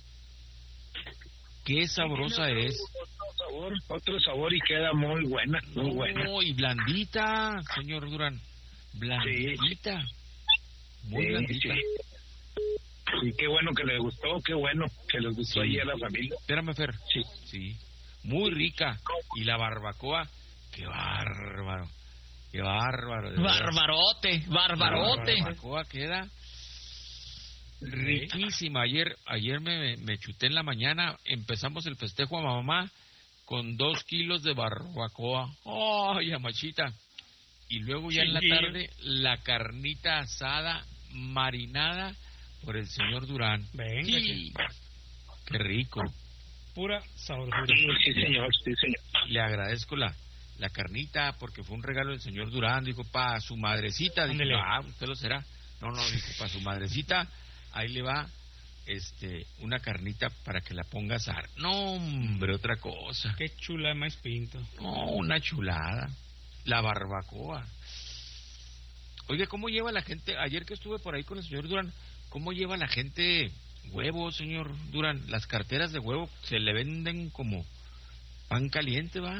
Speaker 3: Qué sabrosa es.
Speaker 17: Otro sabor y queda muy buena, muy buena.
Speaker 3: Y blandita, señor Durán. Blandita. Muy blandita.
Speaker 17: Sí, qué bueno que les gustó, qué bueno que les gustó ahí a la familia.
Speaker 3: Espérame, Fer. Sí. Muy rica. Y la barbacoa, qué bárbaro. Qué bárbaro.
Speaker 11: Barbarote.
Speaker 3: La barbacoa queda riquísima. Ayer me chuté en la mañana. Empezamos el festejo a mamá con 2 kilos de barbacoa. ¡Ay, amachita! Y luego ya en la tarde, la carnita asada marinada por el señor Durán.
Speaker 2: Venga.
Speaker 3: Qué rico.
Speaker 2: Pura sabrosura.
Speaker 17: Sí, señor.
Speaker 3: Le agradezco la carnita porque fue un regalo del señor Durán. Dijo, para su madrecita. Dijo, usted lo será. No, dijo, para su madrecita, ahí le va una carnita para que la ponga a asar. No, hombre, otra cosa.
Speaker 2: Qué chula más pinto.
Speaker 3: No, una chulada. La barbacoa. Oiga, ¿cómo lleva la gente? Ayer que estuve por ahí con el señor Durán, ¿cómo lleva la gente huevo, señor Durán? Las carteras de huevo se le venden como pan caliente, ¿va?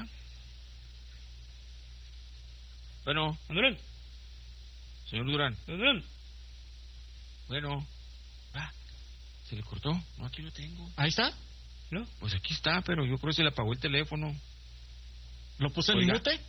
Speaker 3: Bueno,
Speaker 2: Durán.
Speaker 3: Señor Durán.
Speaker 2: Durán.
Speaker 3: Bueno, ¿se le cortó? No, aquí lo tengo.
Speaker 11: ¿Ahí está?
Speaker 3: ¿No? Pues aquí está, pero yo creo que se le apagó el teléfono.
Speaker 11: ¿Lo puso en mute?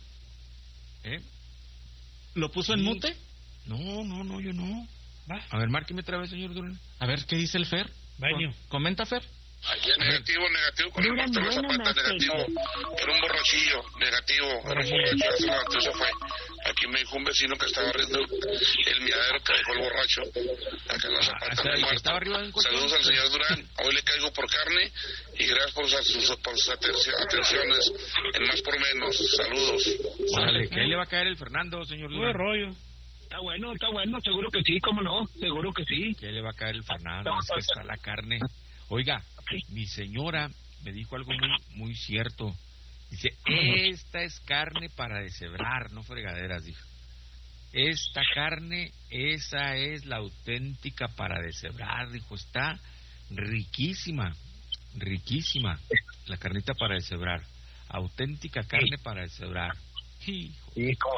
Speaker 11: ¿Lo puso en mute?
Speaker 3: No, yo no. Va. A ver, márqueme otra vez, señor Durán.
Speaker 11: A ver, ¿qué dice el Fer? Comenta, Fer.
Speaker 9: Ayer negativo, cuando Marta la Zapata, negativo, era un borrachillo, negativo, era un borracho, se levantó, se fue. Aquí me dijo un vecino que estaba abriendo el miadero que dejó el borracho, acá en la Zapata, muy muerto. Saludos al señor Durán, hoy le caigo por carne y gracias por sus atenciones, en Más por Menos, saludos.
Speaker 3: Órale, que ahí le va a caer el Fernando, señor Durán.
Speaker 2: Rollo.
Speaker 17: Está bueno, seguro que sí, cómo no, seguro que sí.
Speaker 3: Que le va a caer el Fernando, es que está la carne. Oiga, mi señora me dijo algo muy cierto. Dice, esta es carne para deshebrar, no fregaderas, dijo. Esta carne, esa es la auténtica para deshebrar, dijo. Está riquísima, la carnita para deshebrar. Auténtica carne para deshebrar. Hijo.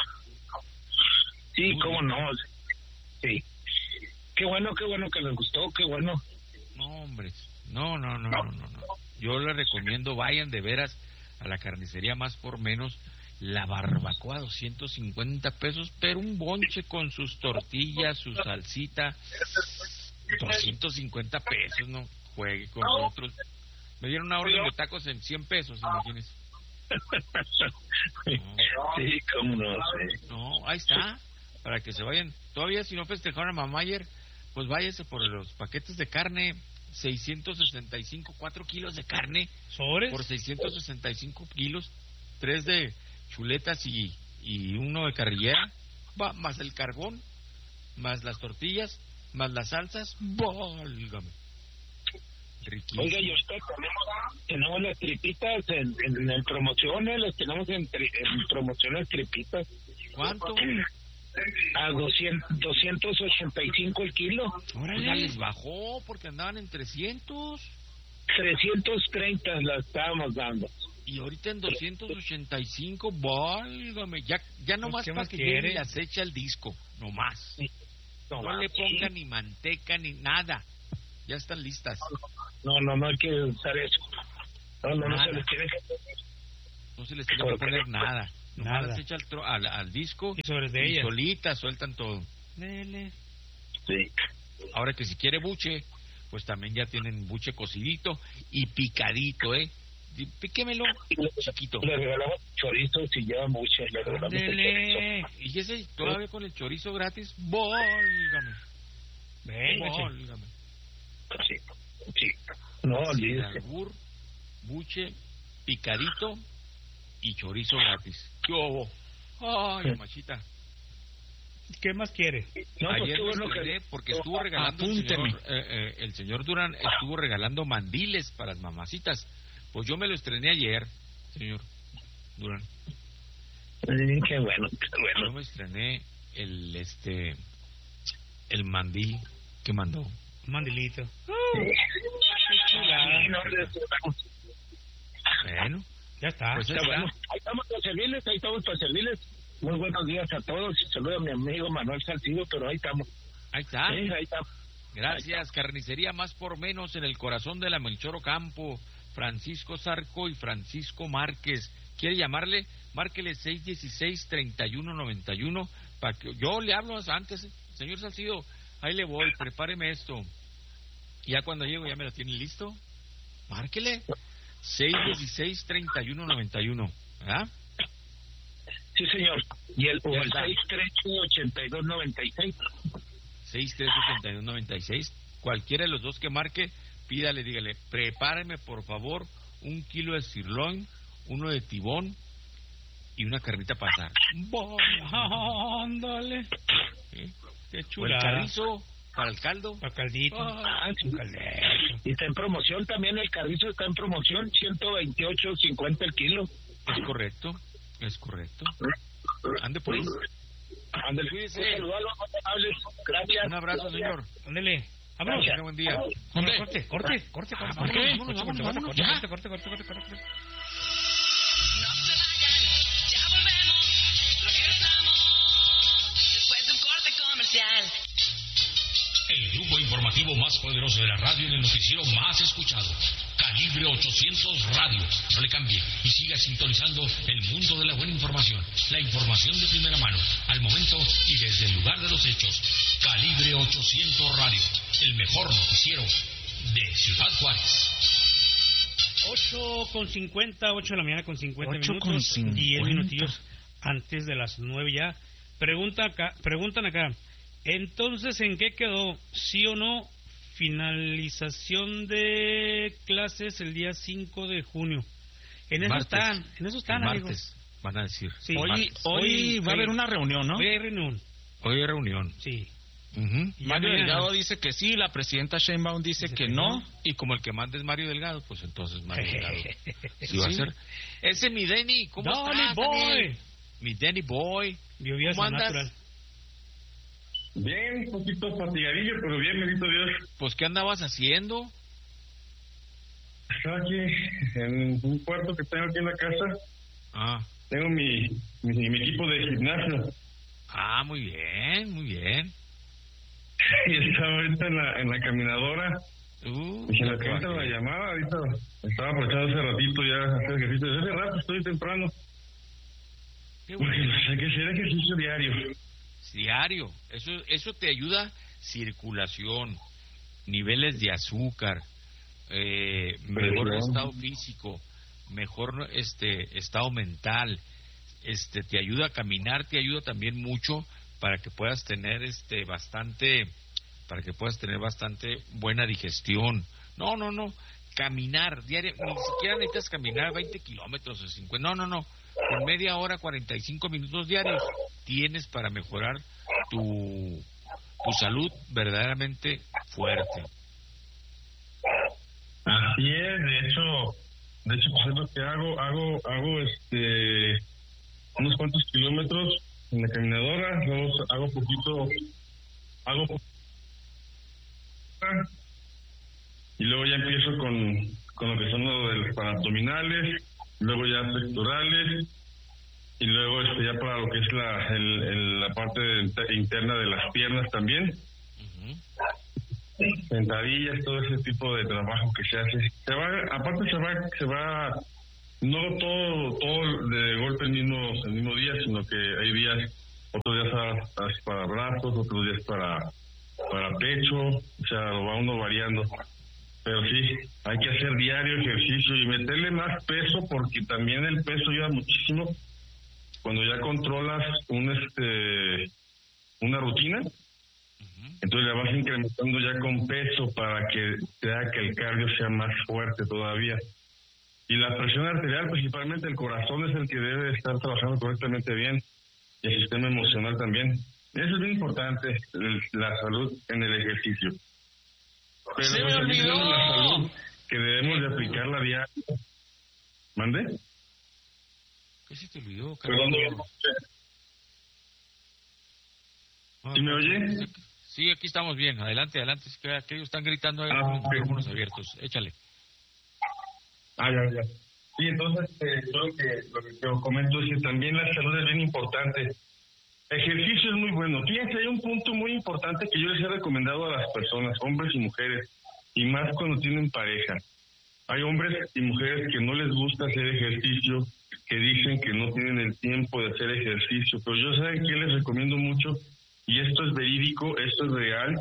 Speaker 17: Sí, cómo no. Sí. Qué bueno que les gustó, qué bueno.
Speaker 3: No, hombre. No. Yo les recomiendo, vayan de veras a la carnicería Más por Menos. La barbacoa, 250 pesos, pero un bonche con sus tortillas, su salsita, 250 pesos, no juegue con otros. Me dieron una orden de tacos en 100 pesos, imagínense.
Speaker 17: Sí, cómo no.
Speaker 3: No, ahí está, para que se vayan. Todavía si no festejaron a mamá ayer, pues váyase por los paquetes de carne. 665, 4 kilos de carne.
Speaker 2: ¿Sobres?
Speaker 3: Por 665 kilos, 3 de chuletas y 1 de carrillera, más el carbón, más las tortillas, más las salsas. ¡Válgame! Riquísimo.
Speaker 17: Oiga, y ahorita tenemos las tripitas en promociones, las tenemos en promociones tripitas.
Speaker 3: ¿Cuánto?
Speaker 17: A 285 el kilo.
Speaker 3: Órale, ya les bajó porque andaban en 300.
Speaker 17: 330 las estábamos dando.
Speaker 3: Y ahorita en 285, válgame, ya nomás
Speaker 2: ¿qué
Speaker 3: para
Speaker 2: más
Speaker 3: que
Speaker 2: quiere?
Speaker 3: llegue y las echa al disco, nomás. No le pongan ni manteca ni nada. Ya están listas.
Speaker 18: No hay que usar eso. No se les tiene que...
Speaker 3: No se les tiene que poner nada. Nomás las echa al disco
Speaker 2: y sobre de ellas.
Speaker 3: Solitas sueltan todo.
Speaker 2: Dele.
Speaker 18: Sí.
Speaker 3: Ahora que si quiere buche, pues también ya tienen buche cocidito y picadito, Píquemelo chiquito.
Speaker 18: Le regalamos chorizo si lleva buche. Le regalamos
Speaker 3: chorizo. Y ese todavía con el chorizo gratis, válgame.
Speaker 2: Venga,
Speaker 3: válgame.
Speaker 18: Sí. No,
Speaker 3: sin albur, buche, picadito y chorizo gratis. ¿Qué hubo? Ay, machita.
Speaker 2: ¿Qué más quiere?
Speaker 3: Ayer me estrené porque estuvo regalando el señor Durán estuvo regalando mandiles para las mamacitas. Pues yo me lo estrené ayer, señor Durán.
Speaker 18: Qué bueno.
Speaker 3: Yo me estrené el mandil que mandó.
Speaker 2: Un mandilito.
Speaker 3: Bueno,
Speaker 2: ya está.
Speaker 3: Pues
Speaker 18: está bueno. Ahí estamos para servirles. Muy buenos días a todos. Saludo a mi amigo Manuel Salcido, pero ahí estamos.
Speaker 3: Ahí está.
Speaker 18: Sí, ahí estamos.
Speaker 3: Gracias, Carnicería Más por Menos en el corazón de la Melchor Ocampo, Francisco Zarco y Francisco Márquez. ¿Quiere llamarle? Márquele 616-3191 para que yo le hablo antes, señor Salcido. Ahí le voy, prepáreme esto. Ya cuando llego ya me lo tienen listo. Márquele 616-3191, ¿verdad?
Speaker 18: Sí, señor. Y el 613-8296.
Speaker 3: 613-8296. Cualquiera de los dos que marque, pídale, dígale, prepáreme por favor 1 kilo de sirloin, 1 de tibón y una carnita para asar.
Speaker 2: Ándale.
Speaker 3: ¿Sí?
Speaker 2: Qué
Speaker 3: O el
Speaker 2: chulada.
Speaker 3: carrizo para el caldo.
Speaker 2: Para caldito.
Speaker 18: Sí. Y está en promoción también, el carrizo está en promoción, 128.50 el kilo.
Speaker 3: Es correcto. Ande pues.
Speaker 18: Ándale.
Speaker 3: Cuídese.
Speaker 18: Un saludo a los amables. Gracias.
Speaker 3: Un abrazo, señor.
Speaker 2: Ándale. Vámonos.
Speaker 3: Tenga buen día.
Speaker 2: Corte.
Speaker 3: ¿Por qué?
Speaker 2: Vámonos.
Speaker 3: Ya.
Speaker 2: Corte.
Speaker 4: No se vayan, ya volvemos, regresamos después de un corte comercial.
Speaker 5: El grupo informativo más poderoso de la radio en el noticiero más escuchado. Calibre 800 Radio. No le cambie y siga sintonizando el mundo de la buena información. La información de primera mano, al momento y desde el lugar de los hechos. Calibre 800 Radio. El mejor noticiero de Ciudad Juárez.
Speaker 2: 8:50, 8 de la mañana con 50 minutos.
Speaker 11: 8:50.
Speaker 2: 10 minutillos antes de las 9 ya. Preguntan acá. Entonces, ¿en qué quedó? ¿Sí o no? Finalización de clases el día 5 de junio. En eso están, amigos.
Speaker 3: Martes, van a decir.
Speaker 2: Sí.
Speaker 11: Hoy va a haber una reunión, ¿no?
Speaker 2: Hoy hay reunión.
Speaker 3: Hoy hay reunión.
Speaker 2: Sí.
Speaker 3: Y
Speaker 11: Mario
Speaker 2: mañana.
Speaker 11: Delgado dice que sí, la presidenta Sheinbaum dice que no.
Speaker 3: Y como el que manda es Mario Delgado, pues entonces Mario Delgado sí va a ser. Ese mi Denny, ¿cómo
Speaker 2: Danny
Speaker 3: estás,
Speaker 2: Boy.
Speaker 3: Daniel? Mi Danny Boy. ¿Cómo andas?
Speaker 2: Natural.
Speaker 17: Bien, un poquito fatigadillo, pero bien, bendito Dios.
Speaker 3: Pues, ¿qué andabas haciendo?
Speaker 17: Estaba aquí en un cuarto que tengo aquí en la casa. Tengo mi equipo de gimnasio.
Speaker 3: Muy bien, muy bien.
Speaker 17: Y estaba ahorita en la caminadora. Dije, la que la llamada, ahorita estaba aprovechando hace ratito ya a hacer ejercicio. Desde hace rato estoy temprano.
Speaker 3: Qué bueno.
Speaker 17: Hay que hacer ejercicio diario.
Speaker 3: Diario. Eso te ayuda. Circulación, niveles de azúcar, mejor estado físico, mejor estado mental. Te ayuda a caminar, te ayuda también mucho para que puedas tener bastante buena digestión. No, caminar diario, ni siquiera necesitas caminar 20 kilómetros o 50, no, con media hora, 45 minutos diarios tienes para mejorar tu salud verdaderamente fuerte.
Speaker 17: Así es, de hecho pues es lo que hago unos cuantos kilómetros en la caminadora, luego hago y luego ya empiezo con lo que son los abdominales,
Speaker 19: luego ya pectorales, y luego ya para lo que es la parte interna de las piernas también. Sentadillas, todo ese tipo de trabajo que se hace. Se va no todo de golpe el mismo día, sino que hay días, otros días para brazos, otros días para pecho, o sea, lo va uno variando. Pero sí, hay que hacer diario ejercicio y meterle más peso, porque también el peso ayuda muchísimo cuando ya controlas una rutina. Entonces la vas incrementando ya con peso para que te haga que el cardio sea más fuerte todavía. Y la presión arterial, principalmente el corazón, es el que debe estar trabajando correctamente bien, y el sistema emocional también. Eso es bien importante, la salud en el ejercicio. Pero
Speaker 11: ¡se me olvidó!
Speaker 19: La salud que debemos de aplicarla diario. ¿Mande?
Speaker 3: ¿Qué se te olvidó,
Speaker 19: Perdón, ¿sí me oye?
Speaker 3: Sí, aquí estamos bien. Adelante. Es que aquellos están gritando ahí con los micrófonos abiertos. Échale.
Speaker 19: Ya. Sí, entonces lo que te comento es que también la salud es bien importante. Ejercicio es muy bueno. Fíjense, hay un punto muy importante que yo les he recomendado a las personas, hombres y mujeres, y más cuando tienen pareja. Hay hombres y mujeres que no les gusta hacer ejercicio, que dicen que no tienen el tiempo de hacer ejercicio, pero yo saben que les recomiendo mucho, y esto es verídico, esto es real: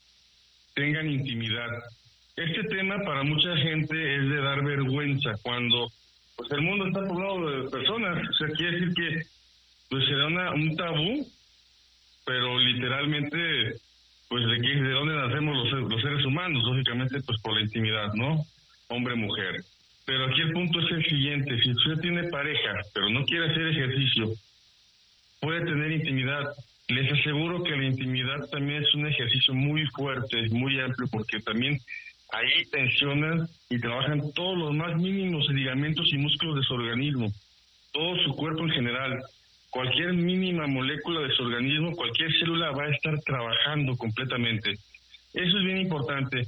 Speaker 19: tengan intimidad. Este tema para mucha gente es de dar vergüenza, cuando pues el mundo está poblado de personas. O sea, quiere decir que pues será un tabú, pero literalmente, pues de dónde nacemos los seres humanos, lógicamente pues por la intimidad, ¿no? Hombre-mujer. Pero aquí el punto es el siguiente: si usted tiene pareja, pero no quiere hacer ejercicio, puede tener intimidad. Les aseguro que la intimidad también es un ejercicio muy fuerte, muy amplio, porque también ahí tensionan y trabajan todos los más mínimos ligamentos y músculos de su organismo, todo su cuerpo en general. Cualquier mínima molécula de su organismo, cualquier célula va a estar trabajando completamente. Eso es bien importante,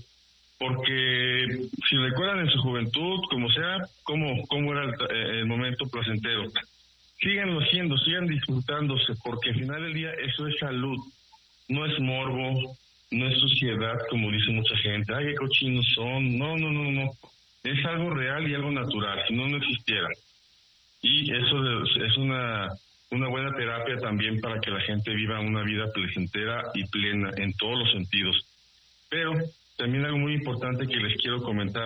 Speaker 19: porque si recuerdan en su juventud, como sea, cómo era el momento placentero, síganlo haciendo, sigan disfrutándose, porque al final del día eso es salud, no es morbo, no es suciedad, como dice mucha gente. Ay, qué cochinos son. No. Es algo real y algo natural, si no existiera. Y eso es una buena terapia también para que la gente viva una vida placentera y plena en todos los sentidos. Pero también algo muy importante que les quiero comentar.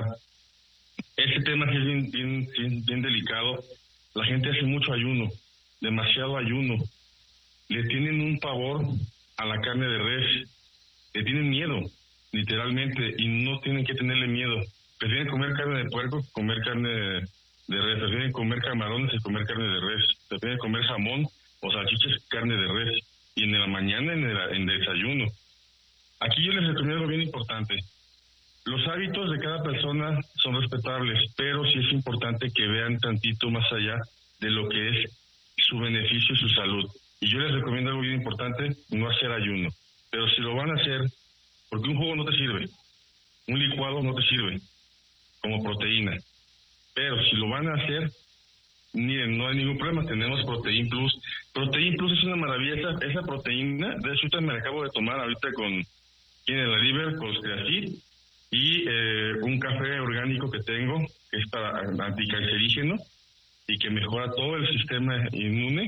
Speaker 19: Este tema sí es bien delicado. La gente hace mucho ayuno, demasiado ayuno. Le tienen un pavor a la carne de res. Le tienen miedo, literalmente, y no tienen que tenerle miedo. Prefieren comer carne de puerco que comer carne de res. Prefieren comer camarones que comer carne de res. Prefieren comer jamón o salchichas que carne de res. Y en la mañana en desayuno. Aquí yo les recomiendo algo bien importante. Los hábitos de cada persona son respetables, pero sí es importante que vean tantito más allá de lo que es su beneficio y su salud. Y yo les recomiendo algo bien importante: no hacer ayuno. Pero si lo van a hacer, porque un jugo no te sirve, un licuado no te sirve como proteína, pero si lo van a hacer, miren, no hay ningún problema, tenemos Protein Plus. Protein Plus es una maravilla, esa proteína, de hecho me la acabo de tomar ahorita con la liver, con Creacid, y un café orgánico que tengo, que es para anticancerígeno, y que mejora todo el sistema inmune,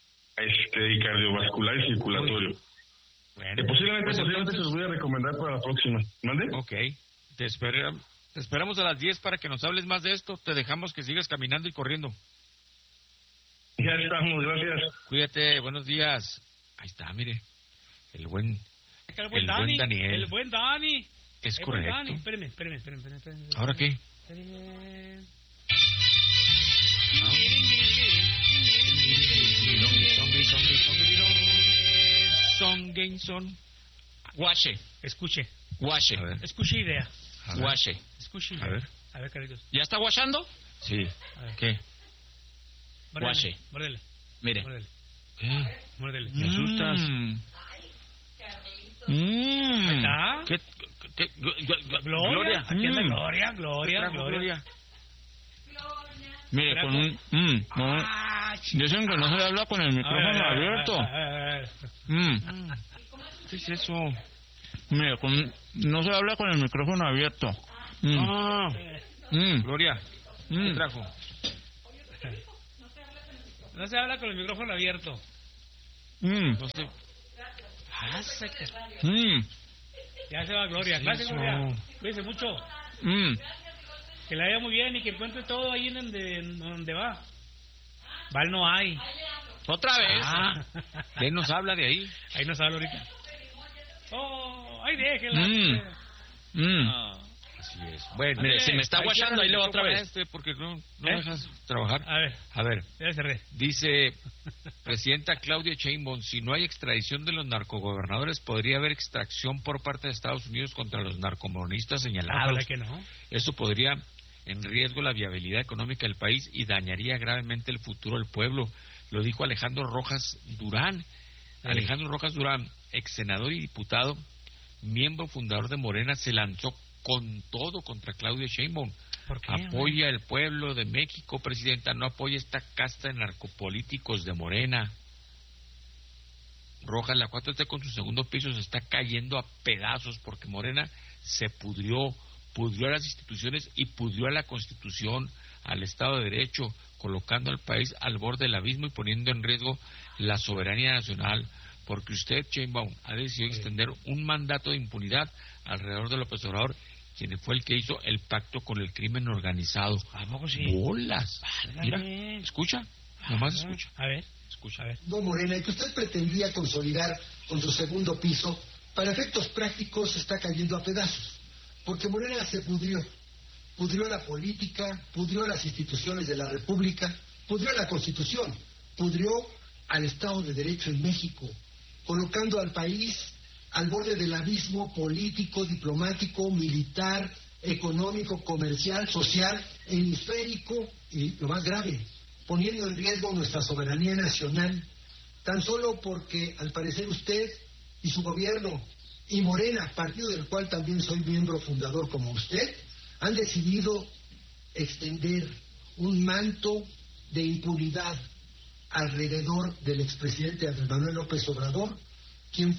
Speaker 19: y cardiovascular y circulatorio.
Speaker 3: Bueno,
Speaker 19: posiblemente se los voy a recomendar para la próxima. ¿Mande?
Speaker 3: Ok. Te esperamos a las 10 para que nos hables más de esto. Te dejamos que sigas caminando y corriendo.
Speaker 19: Ya estamos, gracias.
Speaker 3: Cuídate, buenos días. Ahí está, mire. El buen Daniel.
Speaker 2: El buen Dani.
Speaker 3: Es correcto.
Speaker 2: Dani. Espérame.
Speaker 3: ¿Ahora qué?
Speaker 11: Guache.
Speaker 2: Escuche.
Speaker 11: Guache.
Speaker 2: Escuche idea.
Speaker 11: Guache.
Speaker 2: Escuche
Speaker 3: idea.
Speaker 2: A ver, Carlitos.
Speaker 11: ¿Ya está guachando?
Speaker 3: Sí.
Speaker 11: ¿Qué?
Speaker 2: Guache. Mórdele.
Speaker 11: Mire.
Speaker 2: Mórdele.
Speaker 3: Me asustas.
Speaker 2: ¿Está? Gloria. Aquí anda Gloria.
Speaker 11: Mire, con un... dicen que no se habla con el micrófono abierto.
Speaker 3: ¿Qué es eso?
Speaker 11: Mire, no se habla con el micrófono abierto.
Speaker 3: Gloria, ¿qué trajo?
Speaker 2: No se habla con el micrófono abierto.
Speaker 3: No sé.
Speaker 2: Ya se va Gloria. Gracias, Gloria. Cuídense mucho. Que la vaya muy bien y que encuentre todo ahí en donde va. Val no hay.
Speaker 11: Otra vez.
Speaker 3: Ahí nos habla de ahí.
Speaker 2: Ahí nos habla ahorita. Ay, déjela.
Speaker 3: Así es. Bueno,
Speaker 11: mire, si me está guachando, ahí le va otra vez.
Speaker 3: Porque no dejas trabajar.
Speaker 2: A ver.
Speaker 3: Dice Presidenta Claudia Sheinbaum, si no hay extradición de los narcogobernadores, podría haber extracción por parte de Estados Unidos contra los narcomonistas señalados.
Speaker 2: Ojalá que no.
Speaker 3: Eso podría en riesgo la viabilidad económica del país y dañaría gravemente el futuro del pueblo. Lo dijo Alejandro Rojas Durán. Alejandro Rojas Durán, ex senador y diputado, miembro fundador de Morena, se lanzó con todo contra Claudia Sheinbaum.
Speaker 2: ¿Por qué?
Speaker 3: Apoya al pueblo de México, presidenta, no apoya esta casta de narcopolíticos de Morena. Rojas, la 4T con su segundo piso se está cayendo a pedazos porque Morena se pudrió a las instituciones y pudrió a la Constitución, al Estado de Derecho, colocando al país al borde del abismo y poniendo en riesgo la soberanía nacional, porque usted, Sheinbaum, ha decidido extender un mandato de impunidad alrededor de López Obrador, quien fue el que hizo el pacto con el crimen organizado.
Speaker 2: ¿A poco sí?
Speaker 3: ¡Bolas! Mira, escucha, nomás escucha.
Speaker 2: A ver.
Speaker 3: Escucha.
Speaker 20: No, Morena, y que usted pretendía consolidar con su segundo piso, para efectos prácticos está cayendo a pedazos, porque Morena se pudrió la política, pudrió las instituciones de la República, pudrió la Constitución, pudrió al Estado de Derecho en México, colocando al país al borde del abismo político, diplomático, militar, económico, comercial, social, hemisférico y, lo más grave, poniendo en riesgo nuestra soberanía nacional, tan solo porque, al parecer, usted y su gobierno y Morena, partido del cual también soy miembro fundador como usted, han decidido extender un manto de impunidad alrededor del expresidente Andrés Manuel López Obrador, quien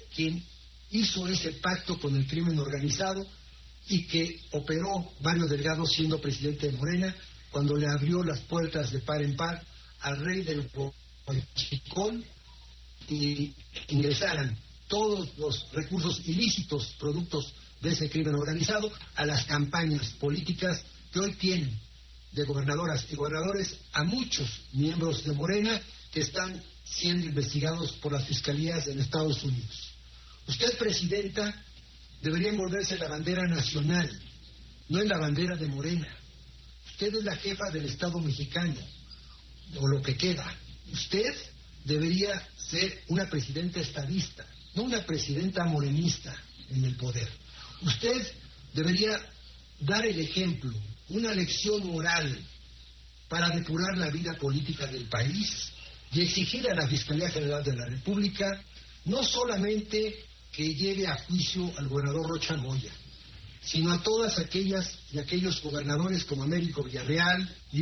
Speaker 20: hizo ese pacto con el crimen organizado y que operó Mario Delgado siendo presidente de Morena, cuando le abrió las puertas de par en par al rey del Huachicol y ingresaran todos los recursos ilícitos productos de ese crimen organizado a las campañas políticas que hoy tienen de gobernadoras y gobernadores a muchos miembros de Morena que están siendo investigados por las fiscalías en Estados Unidos. Usted, presidenta, debería envolverse en la bandera nacional, no en la bandera de Morena. Usted es la jefa del Estado mexicano, o lo que queda. Usted debería ser una presidenta estadista, no una presidenta morenista en el poder. Usted debería dar el ejemplo, una lección moral para depurar la vida política del país y exigir a la Fiscalía General de la República no solamente que lleve a juicio al gobernador Rocha Moya, sino a todas aquellas y aquellos gobernadores como Américo Villarreal y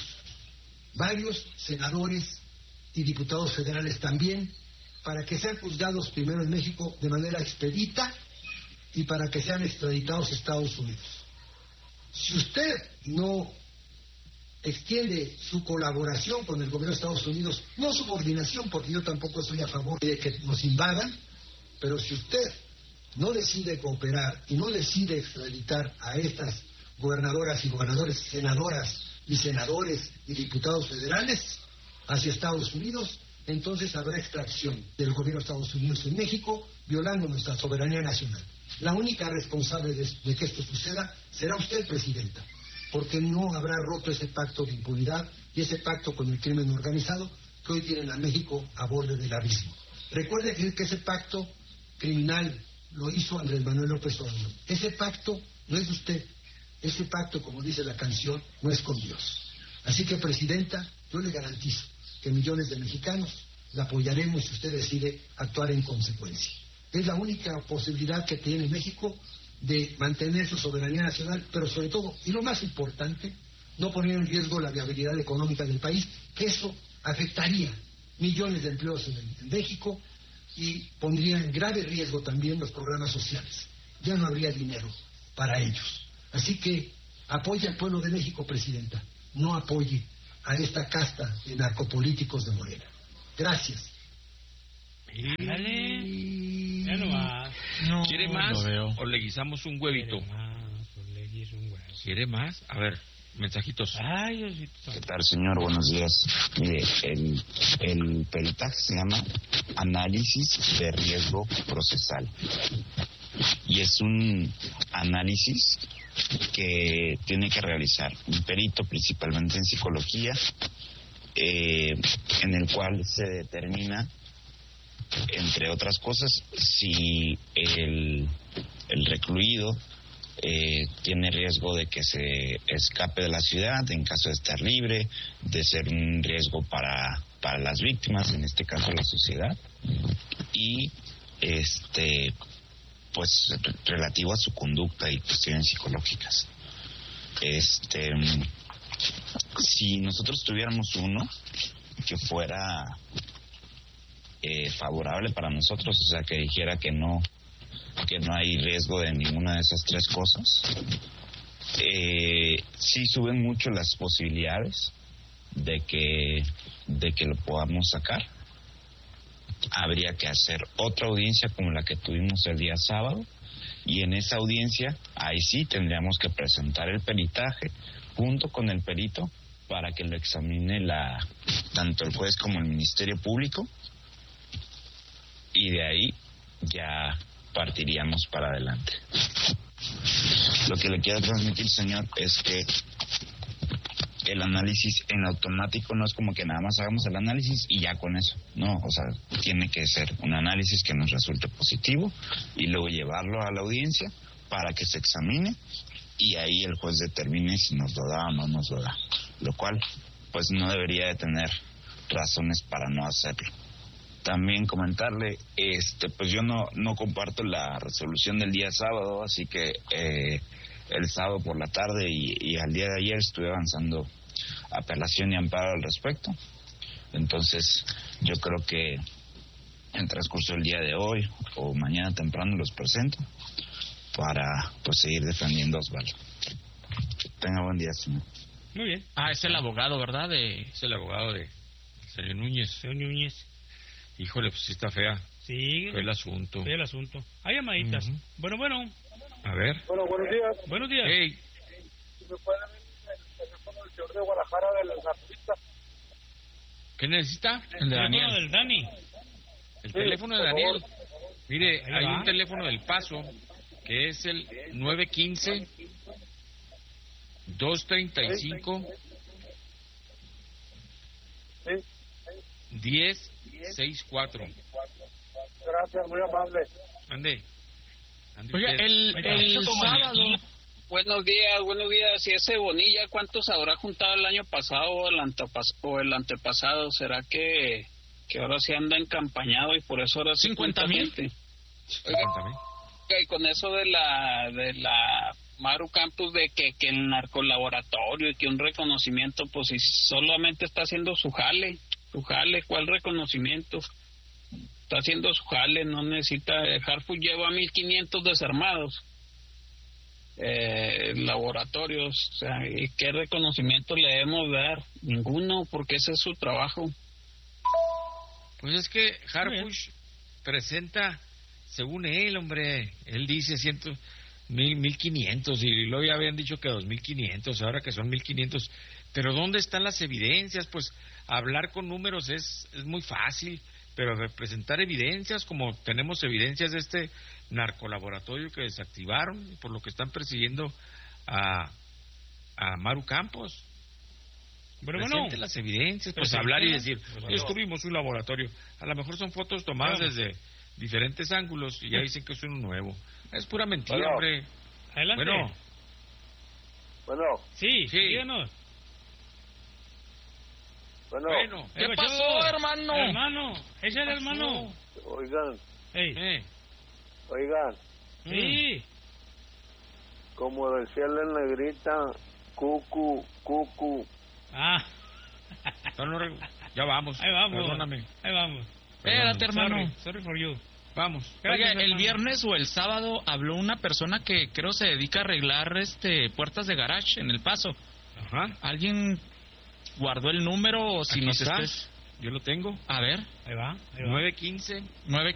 Speaker 20: varios senadores y diputados federales también, para que sean juzgados primero en México de manera expedita y para que sean extraditados a Estados Unidos. Si usted no extiende su colaboración con el gobierno de Estados Unidos, no subordinación, porque yo tampoco estoy a favor de que nos invadan, pero si usted no decide cooperar y no decide extraditar a estas gobernadoras y gobernadores, senadoras y senadores y diputados federales hacia Estados Unidos, entonces habrá extracción del gobierno de Estados Unidos en México, violando nuestra soberanía nacional. La única responsable de que esto suceda será usted, presidenta, porque no habrá roto ese pacto de impunidad y ese pacto con el crimen organizado que hoy tienen a México a borde del abismo. Recuerde que ese pacto criminal lo hizo Andrés Manuel López Obrador. Ese pacto no es de usted. Ese pacto, como dice la canción, no es con Dios. Así que, presidenta, yo le garantizo que millones de mexicanos la apoyaremos si usted decide actuar en consecuencia. Es la única posibilidad que tiene México de mantener su soberanía nacional, pero sobre todo, y lo más importante, no poner en riesgo la viabilidad económica del país, que eso afectaría millones de empleos en México y pondría en grave riesgo también los programas sociales. Ya no habría dinero para ellos. Así que apoye al pueblo de México, Presidenta. No apoye a esta casta de narcopolíticos de Morena. Gracias.
Speaker 2: Dale. Ya no va.
Speaker 3: ¿Quiere más o le guisamos un huevito? ¿Quiere más? A ver, mensajitos.
Speaker 2: Ay, Diosito.
Speaker 21: ¿Qué tal, señor? Buenos días. Mire, el peritaje se llama Análisis de Riesgo Procesal. Y es un análisis que tiene que realizar un perito, principalmente en psicología, en el cual se determina, entre otras cosas, si el recluido tiene riesgo de que se escape de la ciudad en caso de estar libre, de ser un riesgo para las víctimas, en este caso la sociedad, y pues relativo a su conducta y cuestiones psicológicas. Si nosotros tuviéramos uno que fuera favorable para nosotros, o sea, que dijera que no hay riesgo de ninguna de esas tres cosas, sí suben mucho las posibilidades de que lo podamos sacar. Habría que hacer otra audiencia como la que tuvimos el día sábado, y en esa audiencia ahí sí tendríamos que presentar el peritaje junto con el perito para que lo examine tanto el juez como el Ministerio Público, y de ahí ya partiríamos para adelante. Lo que le quiero transmitir, señor, es que el análisis en automático no es como que nada más hagamos el análisis y ya con eso. No, o sea, tiene que ser un análisis que nos resulte positivo y luego llevarlo a la audiencia para que se examine y ahí el juez determine si nos lo da o no nos lo da. Lo cual, pues no debería de tener razones para no hacerlo. También comentarle, pues yo no comparto la resolución del día sábado, así que el sábado por la tarde y al día de ayer estuve avanzando apelación y amparo al respecto. Entonces yo creo que en transcurso del día de hoy o mañana temprano los presento para pues seguir defendiendo a Osvaldo. Tenga buen día, señor.
Speaker 2: Muy bien.
Speaker 11: Es el abogado, ¿verdad?
Speaker 3: Es el abogado de señor Núñez.
Speaker 2: Señor Núñez.
Speaker 3: Híjole, pues sí está fea.
Speaker 2: Sí.
Speaker 3: Fue el asunto.
Speaker 2: Fue el asunto. Hay llamaditas. Bueno.
Speaker 3: A ver.
Speaker 9: Bueno, buenos días.
Speaker 2: Buenos días.
Speaker 3: Hey.
Speaker 9: Si me pueden ver el teléfono del señor de Guadalajara de la narcista.
Speaker 3: ¿Qué necesita?
Speaker 2: El de Daniel. Del Dani.
Speaker 3: El teléfono de Daniel. Mire, hay un teléfono del Paso que es el 915-235 1064.
Speaker 9: Gracias, muy amable.
Speaker 3: Ande.
Speaker 11: Oiga, el sábado.
Speaker 22: Buenos días. ¿Y ese Bonilla cuántos habrá juntado el año pasado o el antepasado? ¿Será que ahora sí anda encampañado y por eso ahora sí
Speaker 11: 50,000?
Speaker 22: Y con eso de la Maru Campos de que el narcolaboratorio y que un reconocimiento, pues si solamente está haciendo su jale, ¿cuál reconocimiento? Está haciendo su jale, no necesita. Harfuch lleva 1,500 desarmados, laboratorios, o sea, ¿y qué reconocimiento le debemos dar? Ninguno, porque ese es su trabajo.
Speaker 3: Pues es que Harfuch presenta, según él, hombre, él dice 1,500 y luego ya habían dicho que 2,500, ahora que son 1,500, pero ¿dónde están las evidencias? Pues hablar con números es muy fácil, pero representar evidencias, como tenemos evidencias de este narcolaboratorio que desactivaron, por lo que están persiguiendo a Maru Campos. Presente las evidencias, pues hablar y decir, descubrimos un laboratorio. A lo mejor son fotos tomadas desde diferentes ángulos y ya dicen que es uno nuevo. Es pura mentira, hombre.
Speaker 2: Adelante.
Speaker 9: Bueno.
Speaker 2: Sí, díganos.
Speaker 9: Bueno.
Speaker 11: ¿Qué pasó, hermano?
Speaker 2: Hermano, es el hermano.
Speaker 9: Oigan.
Speaker 2: Sí.
Speaker 9: Como decía la negrita,
Speaker 18: Cucu.
Speaker 2: Ah.
Speaker 3: Ya vamos.
Speaker 2: Ahí vamos.
Speaker 3: Perdóname.
Speaker 2: Ahí vamos.
Speaker 11: Espérate, hermano.
Speaker 2: Sorry for you.
Speaker 3: Vamos.
Speaker 11: Oiga, el
Speaker 2: hermano.
Speaker 11: viernes o el sábado habló una persona que creo se dedica a arreglar puertas de garage en El Paso.
Speaker 3: Ajá.
Speaker 11: ¿Alguien guardó el número o si
Speaker 3: Aquí
Speaker 11: nos
Speaker 3: está.
Speaker 11: estés?
Speaker 3: Yo lo tengo.
Speaker 11: A ver.
Speaker 2: Ahí va.
Speaker 3: 915